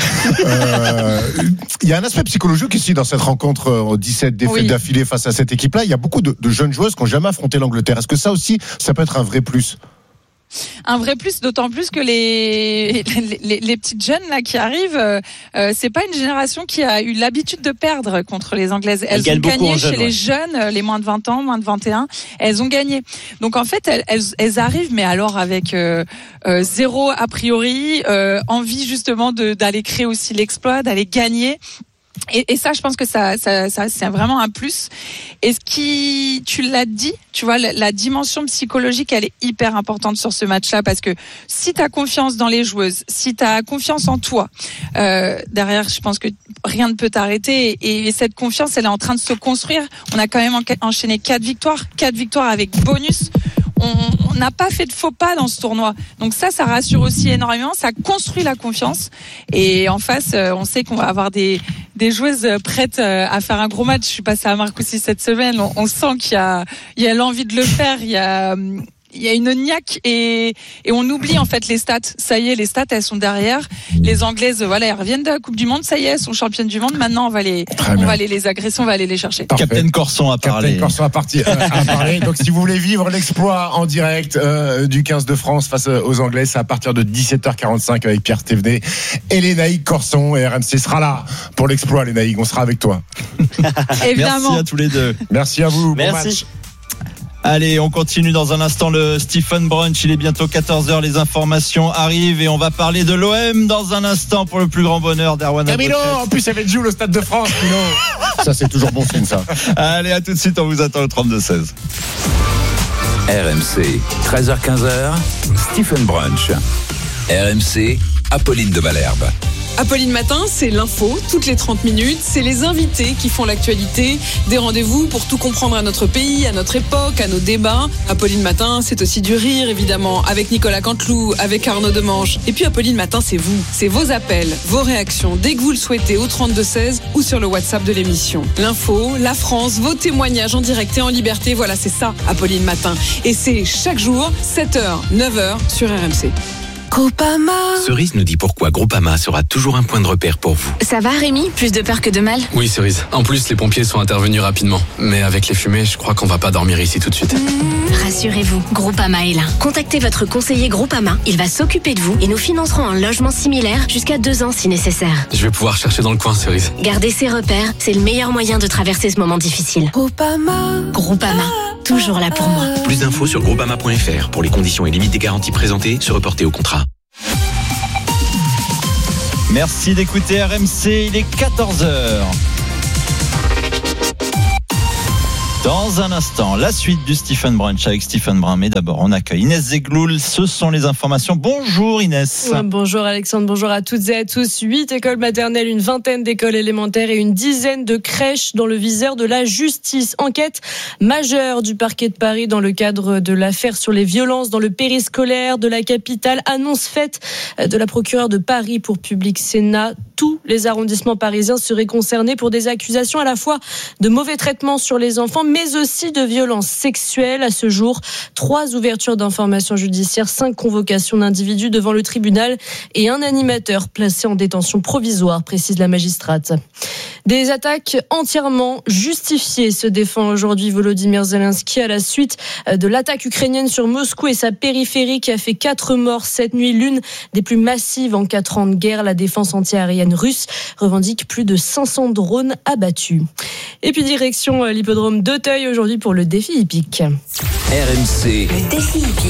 Il y a un aspect psychologique ici dans cette rencontre, 17 défaites d'affilée face à cette équipe-là. Il y a beaucoup de jeunes joueuses qui n'ont jamais affronté l'Angleterre. Est-ce que ça aussi, ça peut être un vrai plus ? Un vrai plus, d'autant plus que les petites jeunes là qui arrivent, c'est pas une génération qui a eu l'habitude de perdre contre les Anglaises. Elles ont gagné chez les jeunes, les moins de 20 ans, moins de 21. Elles ont gagné. Donc en fait, elles arrivent, mais alors avec zéro a priori, envie justement d'aller créer aussi l'exploit, d'aller gagner. Et ça, je pense que ça c'est vraiment un plus. Et tu l'as dit, tu vois, la dimension psychologique, elle est hyper importante sur ce match-là, parce que si t'as confiance dans les joueuses, si t'as confiance en toi, derrière, je pense que rien ne peut t'arrêter. Et cette confiance, elle est en train de se construire. On a quand même enchaîné 4 victoires avec bonus. On n'a pas fait de faux pas dans ce tournoi. Donc ça rassure aussi énormément. Ça construit la confiance. Et en face, on sait qu'on va avoir des joueuses prêtes à faire un gros match. Je suis passée à Marcoussis cette semaine. On sent qu'il y a l'envie de le faire. Il y a une niaque, et on oublie en fait les stats. Ça y est, les stats, elles sont derrière. Les Anglaises, elles reviennent de la Coupe du Monde. Ça y est, elles sont championnes du monde. Maintenant, on va aller les agresser, on va aller les chercher. Captain Corson a parlé. Donc, si vous voulez vivre l'exploit en direct du 15 de France face aux Anglais, c'est à partir de 17h45 avec Pierre Stévenet et les Naïcs Corson. Et RMC sera là pour l'exploit, les Naïcs. On sera avec toi. Évidemment. Merci à tous les deux. Merci à vous. Merci. Bon match. Allez, on continue dans un instant le Stephen Brunch. Il est bientôt 14h. Les informations arrivent et on va parler de l'OM dans un instant pour le plus grand bonheur d'Erwan Abochet. Camilo, en plus, il y avait Jules au Stade de France, Camilo. Ça, c'est toujours bon signe, ça. Allez, à tout de suite. On vous attend au 32-16. RMC, 13h-15h, Stephen Brunch. RMC, Apolline de Malherbe. Apolline Matin, c'est l'info, toutes les 30 minutes. C'est les invités qui font l'actualité. Des rendez-vous pour tout comprendre à notre pays, à notre époque, à nos débats. Apolline Matin, c'est aussi du rire, évidemment, avec Nicolas Canteloup, avec Arnaud Demange. Et puis Apolline Matin, c'est vous. C'est vos appels, vos réactions, dès que vous le souhaitez, au 32-16 ou sur le WhatsApp de l'émission. L'info, la France, vos témoignages en direct et en liberté. Voilà, c'est ça, Apolline Matin. Et c'est chaque jour, 7h, 9h sur RMC. Groupama. Cerise nous dit pourquoi Groupama sera toujours un point de repère pour vous. Ça va Rémi? Plus de peur que de mal? Oui Cerise. En plus les pompiers sont intervenus rapidement. Mais avec les fumées, je crois qu'on va pas dormir ici tout de suite. Rassurez-vous, Groupama est là. Contactez votre conseiller Groupama. Il va s'occuper de vous et nous financerons un logement similaire jusqu'à 2 ans si nécessaire. Je vais pouvoir chercher dans le coin Cerise. Gardez ses repères, c'est le meilleur moyen de traverser ce moment difficile. Groupama. Groupama. Toujours là pour moi. Plus d'infos sur groupama.fr. Pour les conditions et limites des garanties présentées, se reporter au contrat. Merci d'écouter RMC, il est 14h. Dans un instant, la suite du Stephen Brunch avec Stephen Brun. Mais d'abord, on accueille Inès Zegloul. Ce sont les informations. Bonjour Inès. Ouais, bonjour Alexandre, bonjour à toutes et à tous. 8 écoles maternelles, une vingtaine d'écoles élémentaires et une dizaine de crèches dans le viseur de la justice. Enquête majeure du parquet de Paris dans le cadre de l'affaire sur les violences dans le périscolaire de la capitale. Annonce faite de la procureure de Paris pour Public Sénat. Tous les arrondissements parisiens seraient concernés pour des accusations à la fois de mauvais traitements sur les enfants, mais aussi de violences sexuelles. À ce jour, 3 ouvertures d'informations judiciaires, 5 convocations d'individus devant le tribunal et un animateur placé en détention provisoire, précise la magistrate. Des attaques entièrement justifiées se défend aujourd'hui Volodymyr Zelensky à la suite de l'attaque ukrainienne sur Moscou et sa périphérie qui a fait 4 morts cette nuit, l'une des plus massives en 4 ans de guerre. La défense antiaérienne russe revendique plus de 500 drones abattus. Et puis direction l'hippodrome d'Auteuil aujourd'hui pour le défi hippique. RMC. Le défi hippique.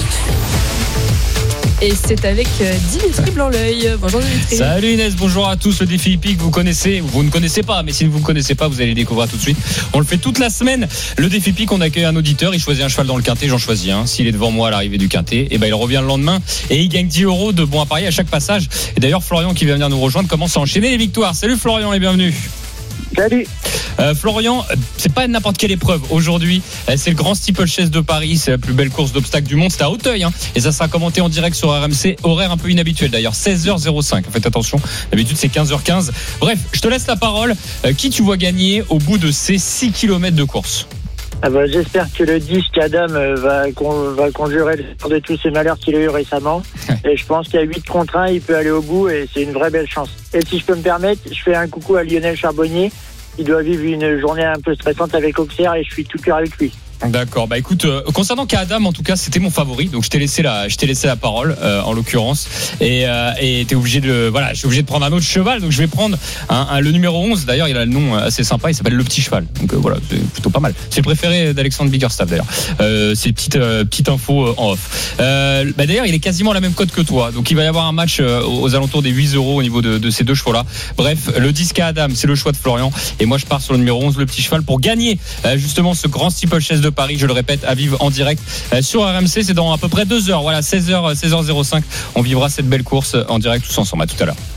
Et c'est avec Dimitri Blanc-L'œil. Bonjour Dimitri. Salut Inès, bonjour à tous. Le défi hippique, vous connaissez, vous ne connaissez pas, mais si vous ne connaissez pas, vous allez le découvrir tout de suite. On le fait toute la semaine. Le défi hippique, on accueille un auditeur, il choisit un cheval dans le quintet, j'en choisis un. S'il est devant moi à l'arrivée du quintet, et ben il revient le lendemain et il gagne 10 € de bons à parier à chaque passage. Et d'ailleurs, Florian qui vient venir nous rejoindre commence à enchaîner les victoires. Salut Florian et bienvenue. Salut. Florian, c'est pas n'importe quelle épreuve. Aujourd'hui, c'est le Grand Steeplechase de Paris. C'est la plus belle course d'obstacles du monde. C'est à Auteuil, hein, et ça sera commenté en direct sur RMC. Horaire un peu inhabituel d'ailleurs, 16h05. Faites attention, d'habitude c'est 15h15. Bref, je te laisse la parole. Qui tu vois gagner au bout de ces 6 km de course? J'espère que le disque Adam va conjurer de tous ces malheurs qu'il a eu récemment. Et je pense qu'à 8 contre 1, il peut aller au bout et c'est une vraie belle chance. Et si je peux me permettre, je fais un coucou à Lionel Charbonnier. Il doit vivre une journée un peu stressante avec Auxerre et je suis tout cœur avec lui. D'accord, bah écoute, concernant Kadam, en tout cas c'était mon favori, donc je t'ai laissé la parole en l'occurrence, et t'es obligé de, voilà, je suis obligé de prendre un autre cheval, donc je vais prendre le numéro 11. D'ailleurs il a le nom assez sympa, il s'appelle Le Petit Cheval, donc voilà, c'est plutôt pas mal. C'est le préféré d'Alexandre Biggerstaff d'ailleurs. C'est petite info en off. D'ailleurs il est quasiment à la même cote que toi, donc il va y avoir un match aux alentours des 8 € au niveau de ces deux chevaux là. Bref, le 10 Adam, c'est le choix de Florian, et moi je pars sur le numéro 11, Le Petit Cheval, pour gagner justement ce Grand Steeplechase de Paris, je le répète, à vivre en direct sur RMC. C'est dans à peu près 2 heures. Voilà, 16h05. On vivra cette belle course en direct tous ensemble. À tout à l'heure.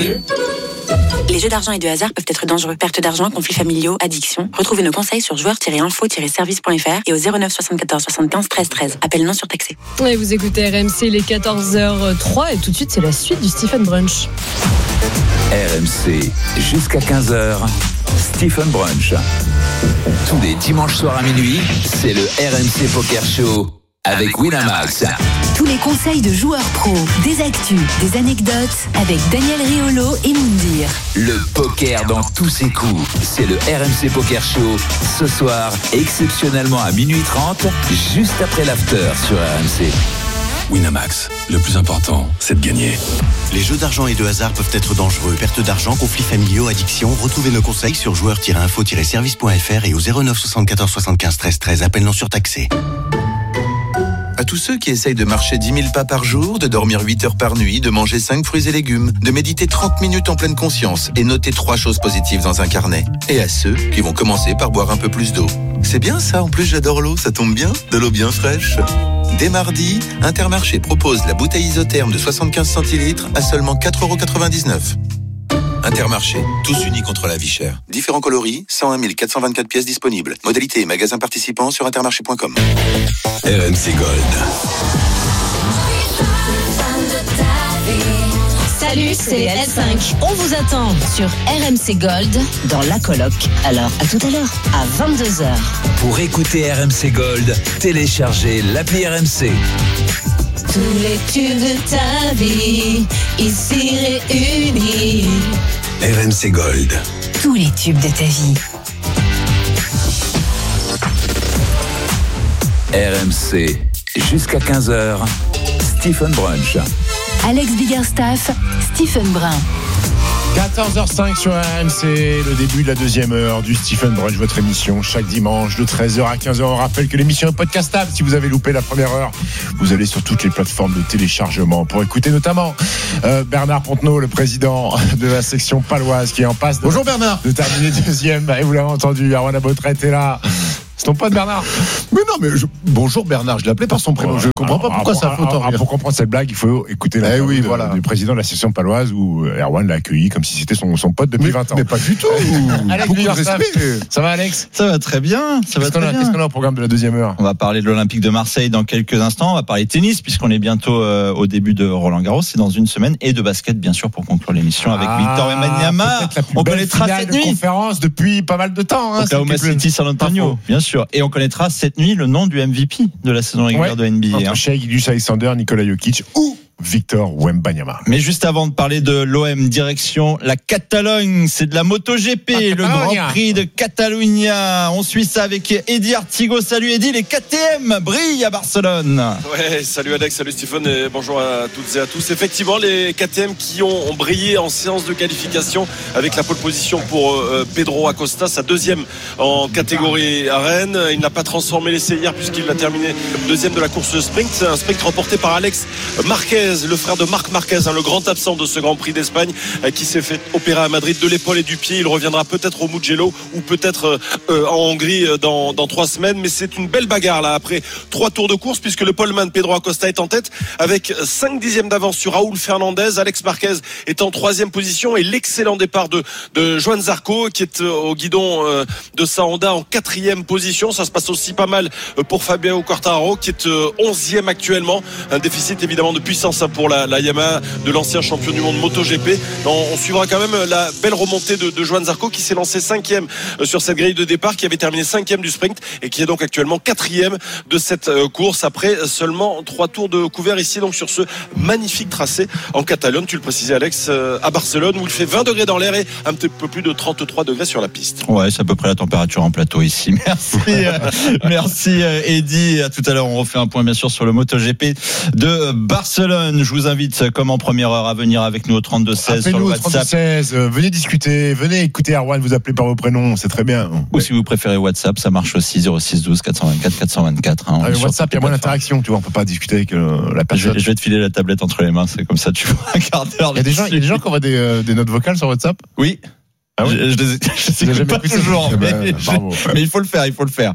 Les jeux d'argent et de hasard peuvent être dangereux. Perte d'argent, conflits familiaux, addiction. Retrouvez nos conseils sur joueurs-info-service.fr et au 09 74 75 13 13. Appel non surtaxé. Et vous écoutez RMC, les 14h03, et tout de suite c'est la suite du Stephen Brunch. RMC, jusqu'à 15h, Stephen Brunch. Tous les dimanches soirs à minuit, c'est le RMC Poker Show avec Winamax. Tous les conseils de joueurs pros, des actus, des anecdotes avec Daniel Riolo et Moundir. Le poker dans tous ses coups, c'est le RMC Poker Show. Ce soir, exceptionnellement à minuit 30, juste après l'after sur RMC. Winamax, le plus important, c'est de gagner. Les jeux d'argent et de hasard peuvent être dangereux. Perte d'argent, conflits familiaux, addiction. Retrouvez nos conseils sur joueurs-info-service.fr et au 09 74 75 13 13. Appel non surtaxé. À tous ceux qui essayent de marcher 10 000 pas par jour, de dormir 8 heures par nuit, de manger 5 fruits et légumes, de méditer 30 minutes en pleine conscience et noter 3 choses positives dans un carnet. Et à ceux qui vont commencer par boire un peu plus d'eau. C'est bien ça, en plus j'adore l'eau, ça tombe bien, de l'eau bien fraîche. Dès mardi, Intermarché propose la bouteille isotherme de 75 centilitres à seulement 4,99 €. Intermarché, tous unis contre la vie chère. Différents coloris, 101 424 pièces disponibles. Modalité et magasins participants sur intermarché.com. RMC Gold. Salut, c'est les L5. On vous attend sur RMC Gold dans la coloc. Alors, à tout à l'heure, à 22h. Pour écouter RMC Gold, téléchargez l'appli RMC. Tous les tubes de ta vie, ici réunis. RMC Gold. Tous les tubes de ta vie. RMC, jusqu'à 15h, Stephen Brunch. Alex Biggerstaff, Stephen Brun. 14h05 sur RMC, le début de la deuxième heure du Stephen Brunch, votre émission chaque dimanche de 13h à 15h. On rappelle que l'émission est podcastable. Si vous avez loupé la première heure, vous allez sur toutes les plateformes de téléchargement pour écouter notamment Bernard Pontenot, le président de la section paloise, qui est en passe Bonjour Bernard. de terminer deuxième. Et vous l'avez entendu, Arwan Abotret est là. C'est ton pote Bernard. Mais non, mais bonjour Bernard, je l'appelais par son prénom. Je ne comprends pas pourquoi ça fait autant rire. Pour comprendre cette blague, il faut écouter la du président de la section paloise où Erwan l'a accueilli comme si c'était son pote depuis 20 ans. Mais pas du tout. Alex, ça va Alex? Ça va très bien. Qu'est-ce qu'on a au programme de la deuxième heure? On va parler de l'Olympique de Marseille dans quelques instants. On va parler tennis puisqu'on est bientôt au début de Roland Garros, c'est dans une semaine, et de basket bien sûr pour conclure l'émission avec Victor Wembanyama. On connaîtra cette nuit conférence depuis pas mal de temps. Oklahoma City, San Antonio, bien sûr. Et on connaîtra cette nuit le nom du MVP de la saison régulière de NBA. Entre Shai Gilgeous-Alexander, Nikola Jokic ou Victor Wembanyama. Mais juste avant de parler de l'OM, direction la Catalogne, c'est de la MotoGP, le Grand Prix de Catalunya. On suit ça avec Eddy Artigo. Salut Eddy, les KTM brillent à Barcelone. Ouais, salut Alex, salut Stephen et bonjour à toutes et à tous. Effectivement, les KTM qui ont brillé en séance de qualification avec la pole position pour Pedro Acosta, sa deuxième en catégorie à Rennes. Il n'a pas transformé l'essai hier puisqu'il a terminé deuxième de la course sprint. C'est un sprint remporté par Alex Marquez, le frère de Marc Marquez, le grand absent de ce Grand Prix d'Espagne, qui s'est fait opérer à Madrid de l'épaule et du pied. Il reviendra peut-être au Mugello ou peut-être en Hongrie dans 3 semaines. Mais c'est une belle bagarre là après 3 tours de course, puisque le poleman Pedro Acosta est en tête avec 5 dixièmes d'avance sur Raúl Fernandez. Alex Marquez est en 3e position et l'excellent départ de Joan Zarco qui est au guidon de sa Honda en 4e position. Ça se passe aussi pas mal pour Fabio Quartararo qui est 11e actuellement. Un déficit évidemment de puissance pour la Yamaha de l'ancien champion du monde MotoGP. On suivra quand même la belle remontée de Joan Zarco qui s'est lancé 5e sur cette grille de départ, qui avait terminé 5e du sprint et qui est donc actuellement 4e de cette course après seulement 3 tours de couvert ici donc sur ce magnifique tracé en Catalogne. Tu le précisais Alex, à Barcelone où il fait 20 degrés dans l'air et un petit peu plus de 33 degrés sur la piste. Ouais, c'est à peu près la température en plateau ici. Merci Eddy. À tout à l'heure, on refait un point bien sûr sur le MotoGP de Barcelone. Je vous invite, comme en première heure, à venir avec nous au 32-16 sur le WhatsApp. 32-16, venez discuter, venez écouter Arwan, vous appelez par vos prénoms, c'est très bien. Ou si vous préférez WhatsApp, ça marche aussi, 06 12 424 424. WhatsApp, il y a moins d'interaction, tu vois, on peut pas discuter avec la personne. Je vais te filer la tablette entre les mains, c'est comme ça, tu vois, un quart d'heure. Il y a des gens qui envoient des notes vocales sur WhatsApp? Oui. Ah oui, je sais pas toujours, mais il faut le faire,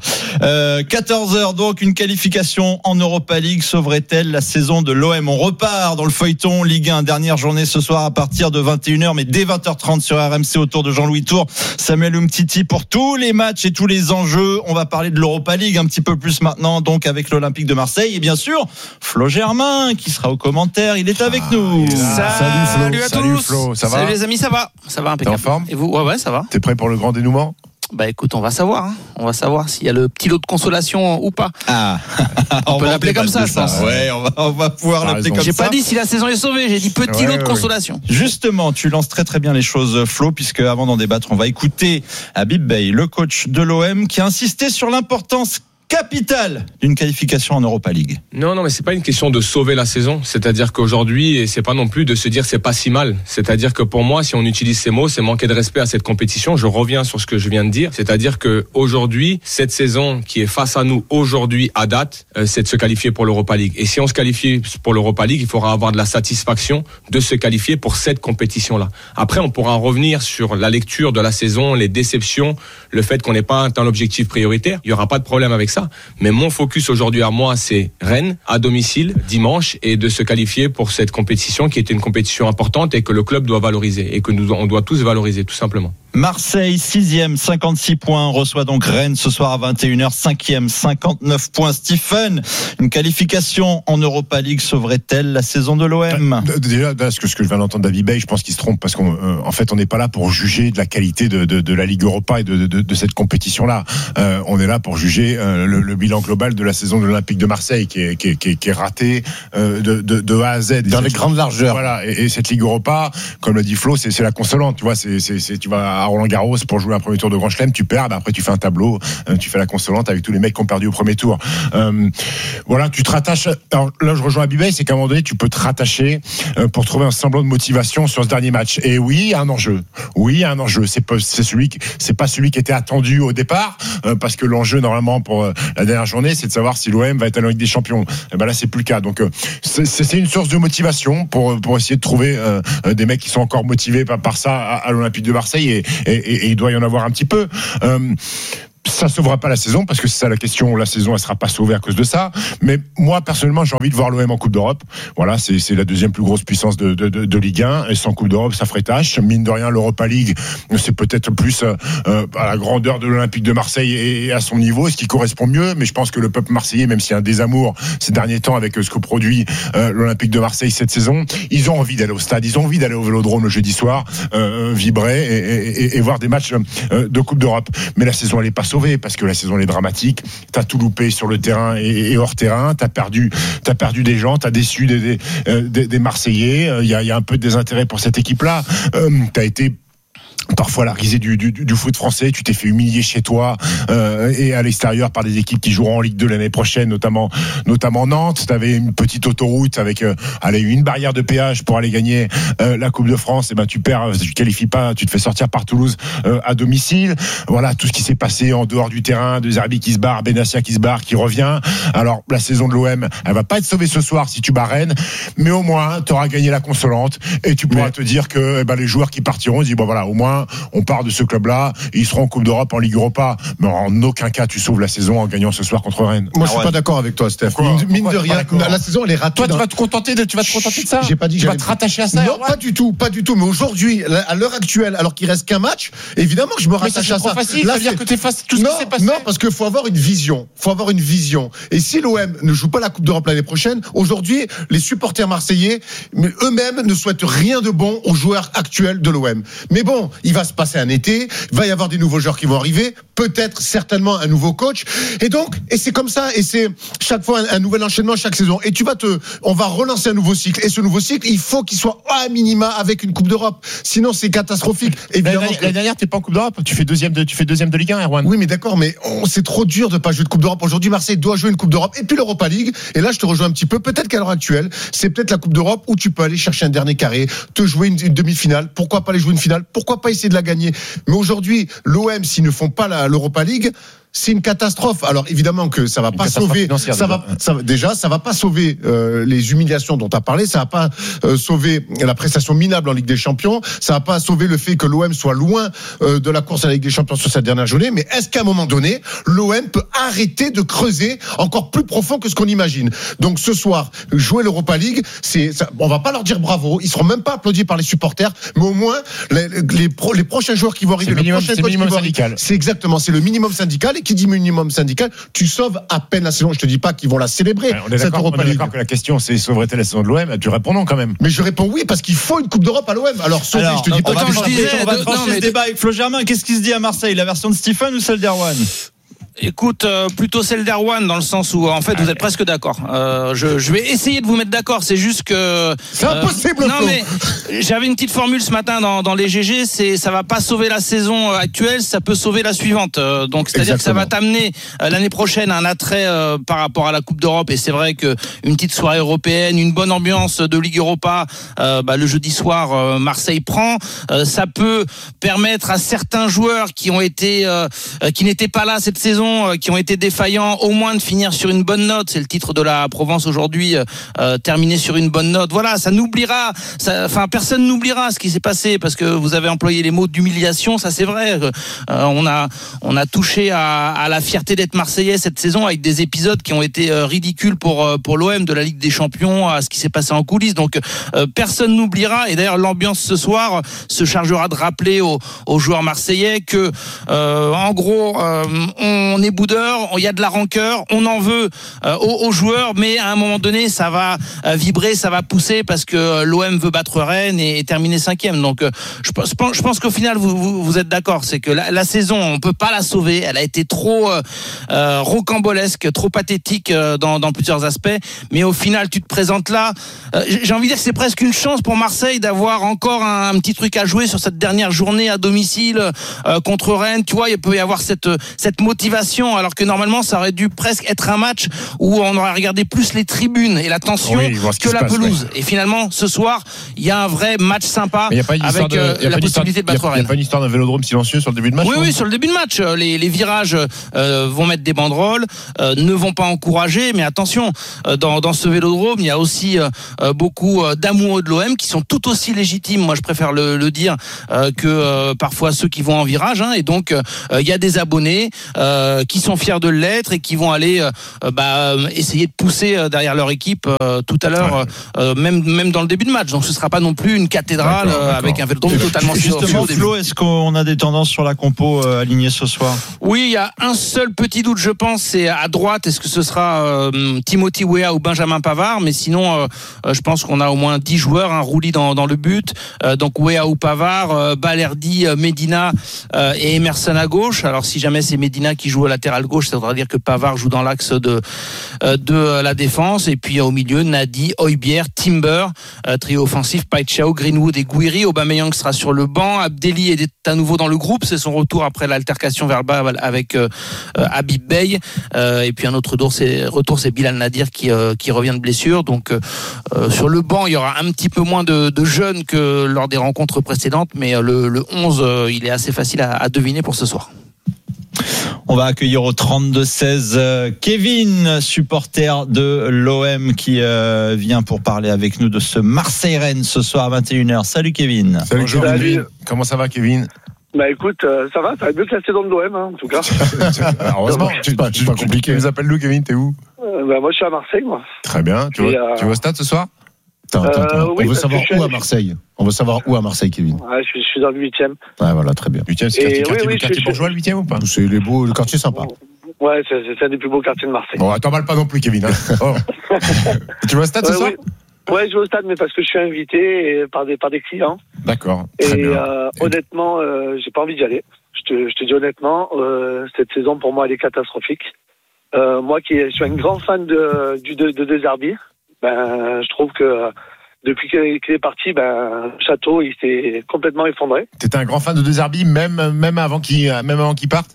14h donc, une qualification en Europa League sauverait-elle la saison de l'OM? On repart dans le feuilleton Ligue 1, dernière journée ce soir à partir de 21h, mais dès 20h30 sur RMC autour de Jean-Louis Tour, Samuel Umtiti pour tous les matchs et tous les enjeux. On va parler de l'Europa League un petit peu plus maintenant, donc avec l'Olympique de Marseille et bien sûr Flo Germain qui sera aux commentaires, il est avec nous. Salut à tous. Salut Flo, ça va? Salut les amis, ça va impeccable. T'es en forme? Et vous? Ouais, ça va. T'es prêt pour le grand dénouement? Bah écoute, on va savoir. On va savoir s'il y a le petit lot de consolation ou pas. On peut l'appeler comme ça, je pense. Ouais, on va pouvoir l'appeler comme ça. J'ai pas dit si la saison est sauvée, j'ai dit petit lot de consolation. Justement, tu lances très très bien les choses, Flo, puisque avant d'en débattre, on va écouter Habib Beye, le coach de l'OM, qui a insisté sur l'importance capital d'une qualification en Europa League. Non, mais c'est pas une question de sauver la saison. C'est-à-dire qu'aujourd'hui, c'est pas non plus de se dire c'est pas si mal. C'est-à-dire que pour moi, si on utilise ces mots, c'est manquer de respect à cette compétition. Je reviens sur ce que je viens de dire. C'est-à-dire que aujourd'hui, cette saison qui est face à nous aujourd'hui à date, c'est de se qualifier pour l'Europa League. Et si on se qualifie pour l'Europa League, il faudra avoir de la satisfaction de se qualifier pour cette compétition-là. Après, on pourra revenir sur la lecture de la saison, les déceptions, le fait qu'on n'ait pas atteint l'objectif prioritaire. Il y aura pas de problème avec ça. Mais mon focus aujourd'hui à moi, c'est Rennes, à domicile, dimanche, et de se qualifier pour cette compétition qui est une compétition importante et que le club doit valoriser et que on doit tous valoriser, tout simplement. Marseille, 6e, 56 points, reçoit donc Rennes ce soir à 21h, 5e, 59 points. Stephen, une qualification en Europa League sauverait-elle la saison de l'OM? Déjà, ce que je viens d'entendre d'Avi Bey, je pense qu'il se trompe parce qu'en fait, on n'est pas là pour juger de la qualité de la Ligue Europa et de cette compétition-là. On est là pour juger le bilan global de la saison de l'Olympique de Marseille qui est raté de A à Z. Dans les grandes largeurs. Voilà. Et cette Ligue Europa, comme l'a dit Flo, c'est la consolante. Tu vois, tu vas à Roland-Garros pour jouer un premier tour de Grand Chelem, tu perds, après tu fais un tableau, tu fais la consolante avec tous les mecs qui ont perdu au premier tour. Voilà, tu te rattaches. Alors là, je rejoins Abibay, c'est qu'à un moment donné, tu peux te rattacher pour trouver un semblant de motivation sur ce dernier match. Et oui, il y a un enjeu. Oui, il y a un enjeu. C'est pas celui qui était attendu au départ, parce que l'enjeu normalement pour la dernière journée, c'est de savoir si l'OM va être à la Ligue des Champions. Et ben là, c'est plus le cas. Donc c'est une source de motivation pour essayer de trouver des mecs qui sont encore motivés par ça à l'Olympique de Marseille et il doit y en avoir un petit peu. Ça ne sauvera pas la saison parce que c'est ça la question. La saison elle sera pas sauvée à cause de ça. Mais moi personnellement j'ai envie de voir l'OM en Coupe d'Europe. Voilà, c'est la deuxième plus grosse puissance de Ligue 1 et sans Coupe d'Europe ça ferait tâche. Mine de rien l'Europa League c'est peut-être plus à la grandeur de l'Olympique de Marseille et à son niveau, ce qui correspond mieux. Mais je pense que le peuple marseillais, même s'il y a un désamour ces derniers temps avec ce que produit l'Olympique de Marseille cette saison, ils ont envie d'aller au stade, ils ont envie d'aller au Vélodrome le jeudi soir, vibrer et voir des matchs de Coupe d'Europe. Mais la saison elle est pas sauvée parce que la saison elle est dramatique. T'as tout loupé sur le terrain et hors terrain. T'as perdu des gens. T'as déçu des Marseillais. Il y a un peu de désintérêt pour cette équipe-là. T'as été parfois la risée du foot français, tu t'es fait humilier chez toi et à l'extérieur par des équipes qui joueront en Ligue 2 l'année prochaine, notamment Nantes. T'avais une petite autoroute avec une barrière de péage pour aller gagner la Coupe de France. Et ben tu perds, tu qualifies pas, tu te fais sortir par Toulouse à domicile. Voilà tout ce qui s'est passé en dehors du terrain, de Zerbi qui se barre, Benassia qui se barre, qui revient. Alors la saison de l'OM, elle va pas être sauvée ce soir si tu bats Rennes, mais au moins tu auras gagné la consolante et tu pourras te dire que les joueurs qui partiront, ils disent bon voilà, au moins on part de ce club-là, ils seront en Coupe d'Europe, en Ligue Europa, mais en aucun cas tu sauves la saison en gagnant ce soir contre Rennes. Moi je suis pas d'accord avec toi, Steph. Mine de rien, la saison elle est ratée. Toi tu vas te contenter de ça. J'ai pas dit. Tu vas te rattacher à ça. Non, pas du tout. Mais aujourd'hui, à l'heure actuelle, alors qu'il reste qu'un match, évidemment que je me rattache à ça. Facile, là, c'est-à-dire que tu fasses tout ce qui s'est passé. Non, parce qu'il faut avoir une vision. Et si l'OM ne joue pas la Coupe d'Europe l'année prochaine, aujourd'hui, les supporters marseillais, eux-mêmes ne souhaitent rien de bon aux joueurs actuels de l'OM. Mais bon, il va se passer un été, il va y avoir des nouveaux joueurs qui vont arriver, peut-être certainement un nouveau coach, et c'est comme ça, et c'est chaque fois un nouvel enchaînement chaque saison, et on va relancer un nouveau cycle, et ce nouveau cycle il faut qu'il soit à minima avec une Coupe d'Europe, sinon c'est catastrophique. L'année dernière t'es pas en Coupe d'Europe, tu fais deuxième de Ligue 1, Erwan. Oui mais d'accord, mais c'est trop dur de pas jouer de Coupe d'Europe. Aujourd'hui Marseille doit jouer une Coupe d'Europe et puis l'Europa League, et là je te rejoins un petit peu, peut-être qu'à l'heure actuelle c'est peut-être la Coupe d'Europe où tu peux aller chercher un dernier carré, te jouer une demi-finale, pourquoi pas aller jouer une finale, pourquoi pas essayer de la gagner. Mais aujourd'hui, l'OM, s'ils ne font pas l'Europa League, c'est une catastrophe. Alors évidemment que ça va pas sauver, ça va pas sauver les humiliations dont tu as parlé, ça va pas sauver la prestation minable en Ligue des Champions, ça va pas sauver le fait que l'OM soit loin de la course à la Ligue des Champions sur cette dernière journée. Mais est-ce qu'à un moment donné, l'OM peut arrêter de creuser encore plus profond que ce qu'on imagine? Donc ce soir, jouer l'Europa League, on va pas leur dire bravo, ils seront même pas applaudis par les supporters, mais au moins les prochains joueurs qui vont arriver, c'est le minimum syndical. C'est exactement, c'est le minimum syndical. Et qui dit minimum syndical, tu sauves à peine la saison. Je te dis pas qu'ils vont la célébrer. On est d'accord que la question c'est sauverait-elle la saison de l'OM? Tu réponds non quand même. Mais je réponds oui parce qu'il faut une Coupe d'Europe à l'OM. Alors sauver, je te dis pas. On va trancher ce débat avec Flo Germain. Qu'est-ce qui se dit à Marseille, la version de Stephen ou celle d'Erwan? Écoute, plutôt celle d'Erwan dans le sens où en fait vous êtes presque d'accord. Je vais essayer de vous mettre d'accord. C'est juste que c'est impossible. Non mais j'avais une petite formule ce matin dans les GG. C'est ça va pas sauver la saison actuelle, ça peut sauver la suivante. Donc c'est-à-dire que ça va t'amener l'année prochaine un attrait par rapport à la Coupe d'Europe. Et c'est vrai que une petite soirée européenne, une bonne ambiance de Ligue Europa, le jeudi soir Marseille prend. Ça peut permettre à certains joueurs qui ont été qui n'étaient pas là cette saison, qui ont été défaillants, au moins de finir sur une bonne note. C'est le titre de la Provence aujourd'hui, terminer sur une bonne note. Voilà, ça n'oubliera, enfin personne n'oubliera ce qui s'est passé parce que vous avez employé les mots d'humiliation. Ça c'est vrai. On a touché à la fierté d'être Marseillais cette saison avec des épisodes qui ont été ridicules pour l'OM de la Ligue des Champions, à ce qui s'est passé en coulisses. Donc personne n'oubliera. Et d'ailleurs l'ambiance ce soir se chargera de rappeler aux joueurs marseillais que en gros on est boudeur, il y a de la rancœur, on en veut aux joueurs, mais à un moment donné ça va vibrer, ça va pousser parce que l'OM veut battre Rennes et terminer 5e. Donc je pense qu'au final vous êtes d'accord, c'est que la saison on peut pas la sauver, elle a été trop rocambolesque, trop pathétique dans plusieurs aspects, mais au final tu te présentes là, j'ai envie de dire que c'est presque une chance pour Marseille d'avoir encore un petit truc à jouer sur cette dernière journée à domicile contre Rennes. Tu vois, il peut y avoir cette motivation, alors que normalement ça aurait dû presque être un match où on aurait regardé plus les tribunes et la tension que la pelouse. Et finalement ce soir il y a un vrai match sympa avec la possibilité de battre Rennes. Il n'y a pas une histoire d'un vélodrome silencieux sur le début de match? Oui, sur le début de match, les virages vont mettre des banderoles, ne vont pas encourager, mais attention, dans ce vélodrome il y a aussi beaucoup d'amoureux de l'OM qui sont tout aussi légitimes, moi je préfère le dire, que parfois ceux qui vont en virage, et donc il y a des abonnés qui sont fiers de l'être et qui vont aller essayer de pousser derrière leur équipe tout à l'heure, même dans le début de match. Donc ce sera pas non plus une cathédrale avec un vélodrome totalement silencieux. Justement, Flo, est-ce qu'on a des tendances sur la compo alignée ce soir? Oui, il y a un seul petit doute, je pense, c'est à droite. Est-ce que ce sera Timothy Weah ou Benjamin Pavard? Mais sinon, je pense qu'on a au moins 10 joueurs, Rouli dans le but, donc Weah ou Pavard, Balerdi, Medina et Emerson à gauche. Alors si jamais c'est Medina qui joue au latéral gauche, ça voudra dire que Pavard joue dans l'axe de la défense. Et puis au milieu, Nadi, Højbjerg, Timber, trio offensif, Paixão, Greenwood et Gouiri. Aubameyang sera sur le banc. Abdelli est à nouveau dans le groupe, c'est son retour après l'altercation verbale avec Habib Bey. Et puis un autre retour, c'est Bilal Nadir qui revient de blessure. Donc sur le banc, il y aura un petit peu moins de jeunes que lors des rencontres précédentes, mais le 11, il est assez facile à deviner pour ce soir. On va accueillir au 32-16 Kevin, supporter de l'OM, qui vient pour parler avec nous de ce Marseille-Rennes ce soir à 21h. Salut Kevin. Salut Kevin. Comment ça va Kevin? Bah écoute, ça va mieux que la saison de l'OM, en tout cas. Heureusement, c'est pas compliqué. Tu nous appelles nous, Kevin, t'es où? Moi je suis à Marseille, moi. Très bien. Tu vas au stade ce soir? Attends. Oui, on veut savoir où à Marseille. On veut savoir où à Marseille, Kevin. Je suis dans le 8e. Ouais, voilà, très bien. 8e, c'est quartier bourgeois, le 8e ou pas? C'est le quartier sympa. Ouais, c'est un des plus beaux quartiers de Marseille. Bon, t'en parles pas non plus, Kevin. Oh. Tu vas au stade ce soir? Ouais, je vais au stade, mais parce que je suis invité par des clients. D'accord. Et honnêtement, j'ai pas envie d'y aller. Je te dis honnêtement, cette saison pour moi elle est catastrophique. Moi je suis un grand fan de De Zerbi. Je trouve que depuis qu'il est parti, Château il s'est complètement effondré. T'étais un grand fan de De Zerbi même avant qu'il parte?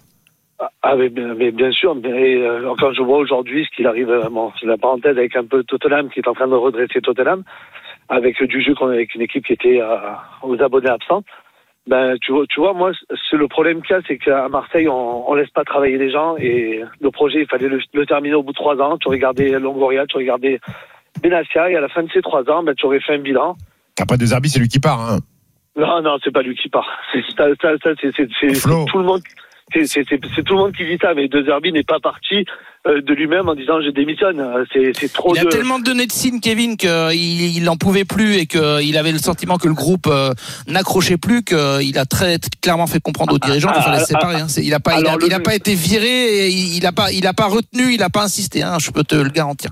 Mais bien sûr, quand je vois aujourd'hui ce qu'il arrive, c'est la parenthèse avec un peu Tottenham qui est en train de redresser Tottenham, avec du jeu avec une équipe qui était aux abonnés absents. Tu vois, moi, c'est le problème qu'il y a, c'est qu'à Marseille, on laisse pas travailler les gens, et le projet, il fallait le terminer au bout de 3 ans. Tu regardais Longoria, tu regardais Benassia, et à la fin de ces 3 ans, tu aurais fait un bilan. Après De Zerbi, c'est lui qui part, hein? Non, c'est pas lui qui part. C'est tout le monde. C'est tout le monde qui dit ça, mais De Zerbi n'est pas parti de lui-même en disant je démissionne. C'est trop. Il a tellement donné de signes, Kevin, qu'il n'en pouvait plus et qu'il avait le sentiment que le groupe n'accrochait plus, qu'il a très clairement fait comprendre aux dirigeants qu'il fallait se séparer. Il n'a pas été viré, et il n'a pas retenu, il n'a pas insisté. Je peux te le garantir.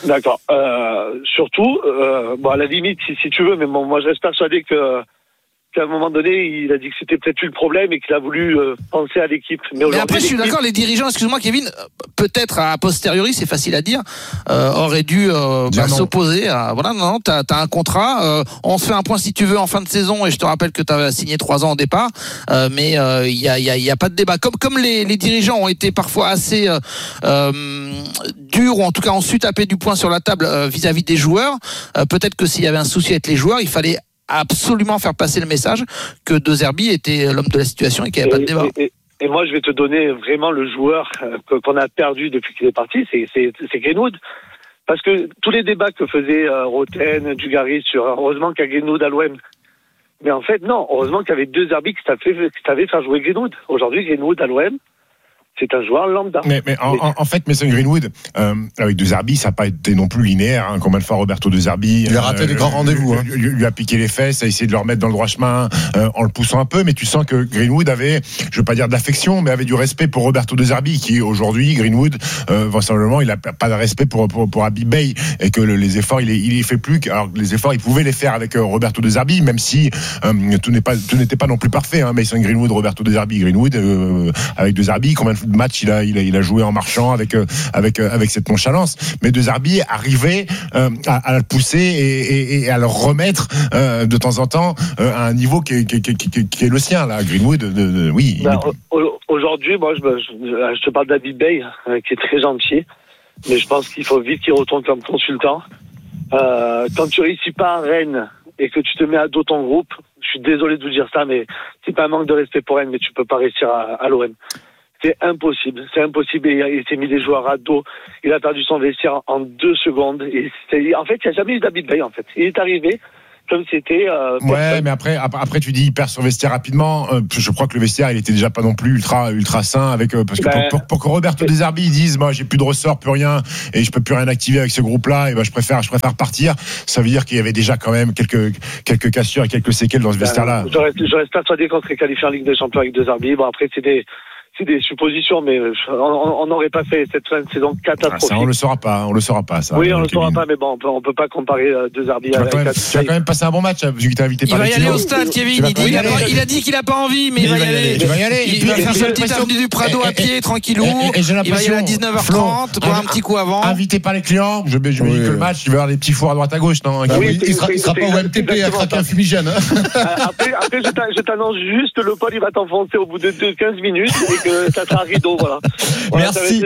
D'accord. Surtout, à la limite, si tu veux, mais moi je reste persuadé que qu'à un moment donné, il a dit que c'était peut-être lui le problème et qu'il a voulu penser à l'équipe. Mais après, je suis d'accord, les dirigeants, excuse-moi Kevin, peut-être a posteriori, c'est facile à dire, auraient dû s'opposer à... Voilà, non, t'as un contrat, on se fait un point si tu veux en fin de saison, et je te rappelle que t'avais signé 3 ans au départ, mais il y a pas de débat. Comme les dirigeants ont été parfois assez durs, ou en tout cas ont su taper du poing sur la table vis-à-vis des joueurs, peut-être que s'il y avait un souci avec les joueurs, il fallait absolument faire passer le message que De Zerbi était l'homme de la situation et qu'il n'y avait pas de débat. Et moi, je vais te donner vraiment le joueur qu'on a perdu depuis qu'il est parti, c'est Greenwood. Parce que tous les débats que faisaient Roten, Dugarry sur heureusement qu'il y a Greenwood à l'OM. Mais en fait, non, heureusement qu'il y avait De Zerbi qui savait faire jouer Greenwood. Aujourd'hui, Greenwood à l'OM, c'est un joueur lambda. Mais en fait, Mason Greenwood, avec De Zerbi, ça n'a pas été non plus linéaire. Hein. Combien de fois Roberto De Zerbi il a raté des grands rendez-vous. Lui a piqué les fesses, a essayé de le remettre dans le droit chemin en le poussant un peu. Mais tu sens que Greenwood avait, je veux pas dire de l'affection, mais avait du respect pour Roberto De Zerbi, qui aujourd'hui, Greenwood, vraisemblablement, il a pas de respect pour Habib Beye, et que les efforts, il les fait plus. Alors les efforts, il pouvait les faire avec Roberto De Zerbi, même si tout n'était pas non plus parfait. Hein. Mason Greenwood, Roberto De Zerbi, Greenwood avec De Zerbi, combien de matchs il a joué en marchant avec cette nonchalance, mais De Zerbi arrivait à le pousser et à le remettre de temps en temps à un niveau qui est le sien là. Greenwood, oui. Aujourd'hui, moi je te parle d'Habib Beye qui est très gentil, mais je pense qu'il faut vite qu'il retourne comme consultant. Quand tu réussis pas à Rennes et que tu te mets à dos ton groupe, je suis désolé de vous dire ça, mais c'est pas un manque de respect pour Rennes, mais tu peux pas réussir à l'OM. C'est impossible. Il s'est mis des joueurs à dos. Il a perdu son vestiaire en 2 secondes. En fait, il n'y a jamais eu d'Habib Beye, en fait. Il est arrivé comme c'était... mais après, tu dis, il perd son vestiaire rapidement. Je crois que le vestiaire, il était déjà pas non plus ultra sain parce que pour que Roberto De Zerbi dise, moi, j'ai plus de ressort, plus rien, et je peux plus rien activer avec ce groupe-là, et je préfère partir. Ça veut dire qu'il y avait déjà quand même quelques cassures et quelques séquelles dans ce vestiaire-là. Je reste persuadé qu'on serait qualifié en Ligue des Champions avec De Zerbi. Bon, après, c'est des suppositions, mais on n'aurait pas fait cette fin de saison catastrophique. Ça, on le saura pas. Ça, oui, on le saura pas, mais bon, on peut pas comparer De Zerbi avec. Tu vas quand même passer un bon match, vu que t'es invité par les. Il va y aller au stade, Kevin. Il a dit qu'il a pas envie, mais il va y aller. Tu vas y aller. Il va faire sa petite avenue du Prado à pied, tranquillou. Il va y aller à 19h30, boire un petit coup avant. Invité par les clients. Je me dis que le match, il va y avoir des petits fours à droite à gauche, non? Il sera pas au MTP à craquer un fumigène. Après, je t'annonce juste, le Paul, il va t'enfoncer au bout de 15 minutes et que ça sera rideau, voilà. Merci.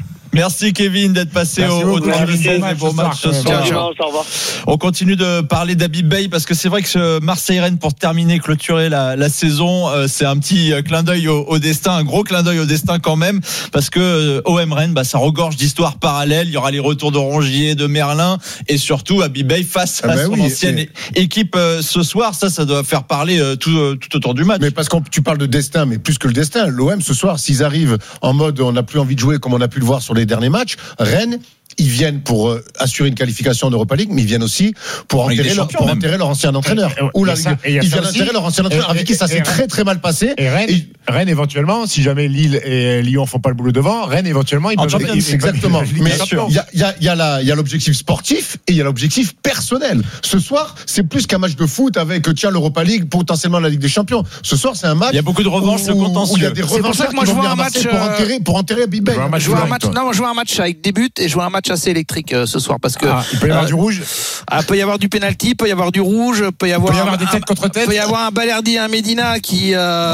Merci Kevin d'être passé au bon match ce soir. On continue de parler d'Habib Beye parce que c'est vrai que Marseille-Rennes, pour terminer, clôturer la saison, c'est un petit clin d'œil au destin, un gros clin d'œil au destin quand même, parce que OM Rennes, ça regorge d'histoires parallèles. Il y aura les retours de Rongier, de Merlin, et surtout Habib Beye face à son ancienne équipe ce soir. Ça doit faire parler tout autour du match. Mais parce que tu parles de destin, mais plus que le destin, l'OM ce soir, s'ils arrivent en mode on n'a plus envie de jouer comme on a pu le voir sur les derniers matchs, Rennes, ils viennent pour assurer une qualification en Europa League, mais ils viennent aussi pour enterrer leur ancien entraîneur. Ils viennent enterrer leur ancien entraîneur avec qui ça s'est très très mal passé. Et Rennes éventuellement, si jamais Lille et Lyon font pas le boulot devant, Rennes éventuellement ils peuvent. Exactement. Mais il y a l'objectif sportif et il y a l'objectif personnel. Ce soir, c'est plus qu'un match de foot avec l'Europa League, potentiellement la Ligue des Champions. Ce soir, c'est un match. Il y a beaucoup de revanches contentieux. Il y a des revanches. C'est pour ça que moi je vois un match pour enterrer Habib Beye. Je vois un match avec des buts et je vois un match assez électrique ce soir parce que il peut y avoir du rouge, peut y avoir du penalty, peut y avoir du rouge, peut y avoir des têtes contre têtes, peut y avoir un Balerdi, un Medina qui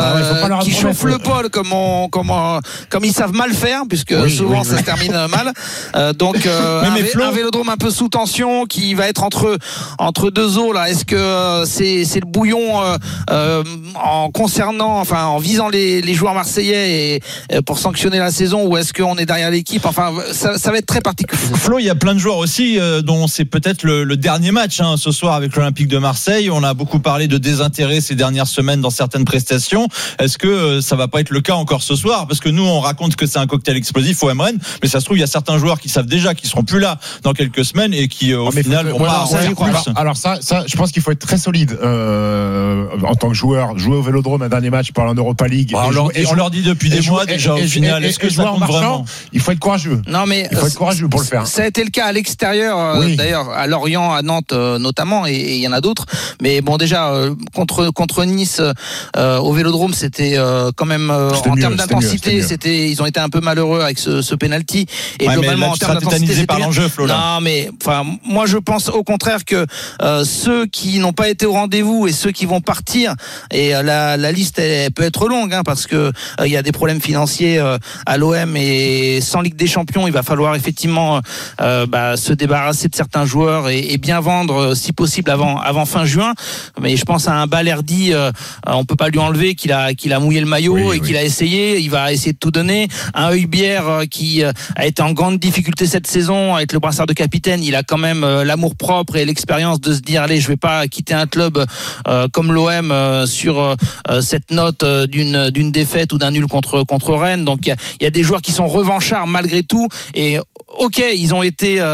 chauffe le Paul comme ils savent mal faire puisque souvent ça se termine mal. Donc un Vélodrome un peu sous tension qui va être entre deux eaux là. Est-ce que c'est le bouillon en visant les joueurs marseillais et pour sanctionner la saison, ou est-ce qu'on est derrière l'équipe? Enfin ça va être très particulier. Flo, il y a plein de joueurs aussi dont c'est peut-être le dernier match ce soir avec l'Olympique de Marseille. On a beaucoup parlé de désintérêt ces dernières semaines dans certaines prestations. Est-ce que ça va pas être le cas encore ce soir? Parce que nous, on raconte que c'est un cocktail explosif au Rennes, mais ça se trouve, il y a certains joueurs qui savent déjà qu'ils seront plus là dans quelques semaines et qui au final vont pas en faire plus. Alors ça, je pense qu'il faut être très solide en tant que joueur. Jouer au Vélodrome un dernier match pour aller en Europa League. On leur dit depuis des mois déjà au final. Est-ce que ça compte vraiment? Il faut être courageux. Non mais il faut être courageux pour le faire. Ça a été le cas à l'extérieur, d'ailleurs à Lorient, à Nantes notamment, et il y en a d'autres. Mais bon, déjà contre Nice au Vélodrome, c'était quand même en termes d'intensité, ils ont été un peu malheureux avec ce penalty. Et globalement, en termes d'intensité, c'était par l'enjeu, Flo. Non, mais enfin, moi je pense au contraire que ceux qui n'ont pas été au rendez-vous et ceux qui vont partir, et la liste elle peut être longue, hein, parce que il y a des problèmes financiers à l'OM, et sans Ligue des Champions, il va falloir effectivement se débarrasser de certains joueurs et bien vendre si possible avant fin juin. Mais je pense à un Balerdi, on peut pas lui enlever qu'il a mouillé le maillot qu'il a essayé, il va essayer de tout donner. Un Heubière qui a été en grande difficulté cette saison avec le brassard de capitaine, il a quand même l'amour propre et l'expérience de se dire allez, je vais pas quitter un club comme l'OM sur cette note d'une défaite ou d'un nul contre Rennes. Donc il y a des joueurs qui sont revanchards malgré tout, et ok, ils ont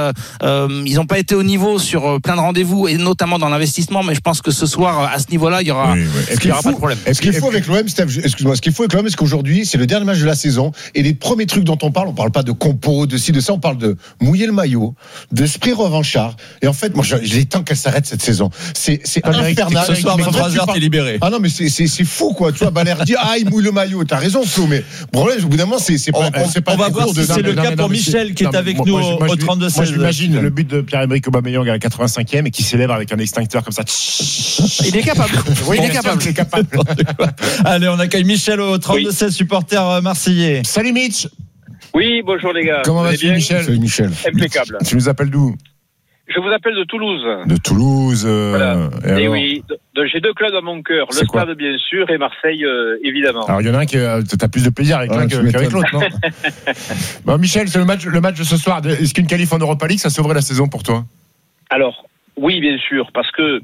pas été au niveau sur plein de rendez-vous et notamment dans l'investissement, mais je pense que ce soir à ce niveau-là il y aura pas de problème. Ce qu'il faut avec l'OM, Steph, excuse-moi, ce qu'il faut avec l'OM, c'est qu'aujourd'hui c'est le dernier match de la saison, et les premiers trucs dont on parle pas de compo, de ci, de ça, on parle de mouiller le maillot, d'esprit revanchard. Et en fait, moi j'ai tant qu'elle s'arrête cette saison. C'est infernal. Ce soir 23h t'es libéré. Ah non, mais c'est fou quoi, tu vois, Balerdi, il mouille le maillot, t'as raison Flo, mais le problème au bout d'un moment c'est pas on va voir si c'est le cas pour Michel qui est avec nous au 32-16. Moi j'imagine le but de Pierre-Emerick Aubameyang à la 85e et qui célèbre avec un extincteur comme ça. Il est capable. Oui, il est capable. Allez, on accueille Michel au 32-16, supporter marseillais. Salut Mitch. Oui, bonjour les gars. Comment vas-tu, Michel? Salut Michel. Impeccable. Tu nous appelles d'où? Je vous appelle de Toulouse. De Toulouse. Voilà. Et oui, j'ai deux clubs à mon cœur. Le Stade, bien sûr, et Marseille, évidemment. Alors, il y en a un qui t'as plus de plaisir avec l'un qu'avec l'autre, non? Bon, Michel, c'est le match de ce soir. Est-ce qu'une qualif en Europa League, ça sauverait la saison pour toi? Alors, oui, bien sûr, parce que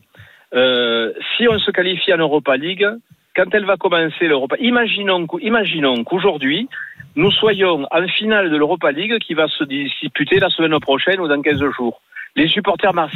si on se qualifie en Europa League, quand elle va commencer l'Europa, imaginons qu'aujourd'hui, nous soyons en finale de l'Europa League qui va se disputer la semaine prochaine ou dans 15 jours. Les supporters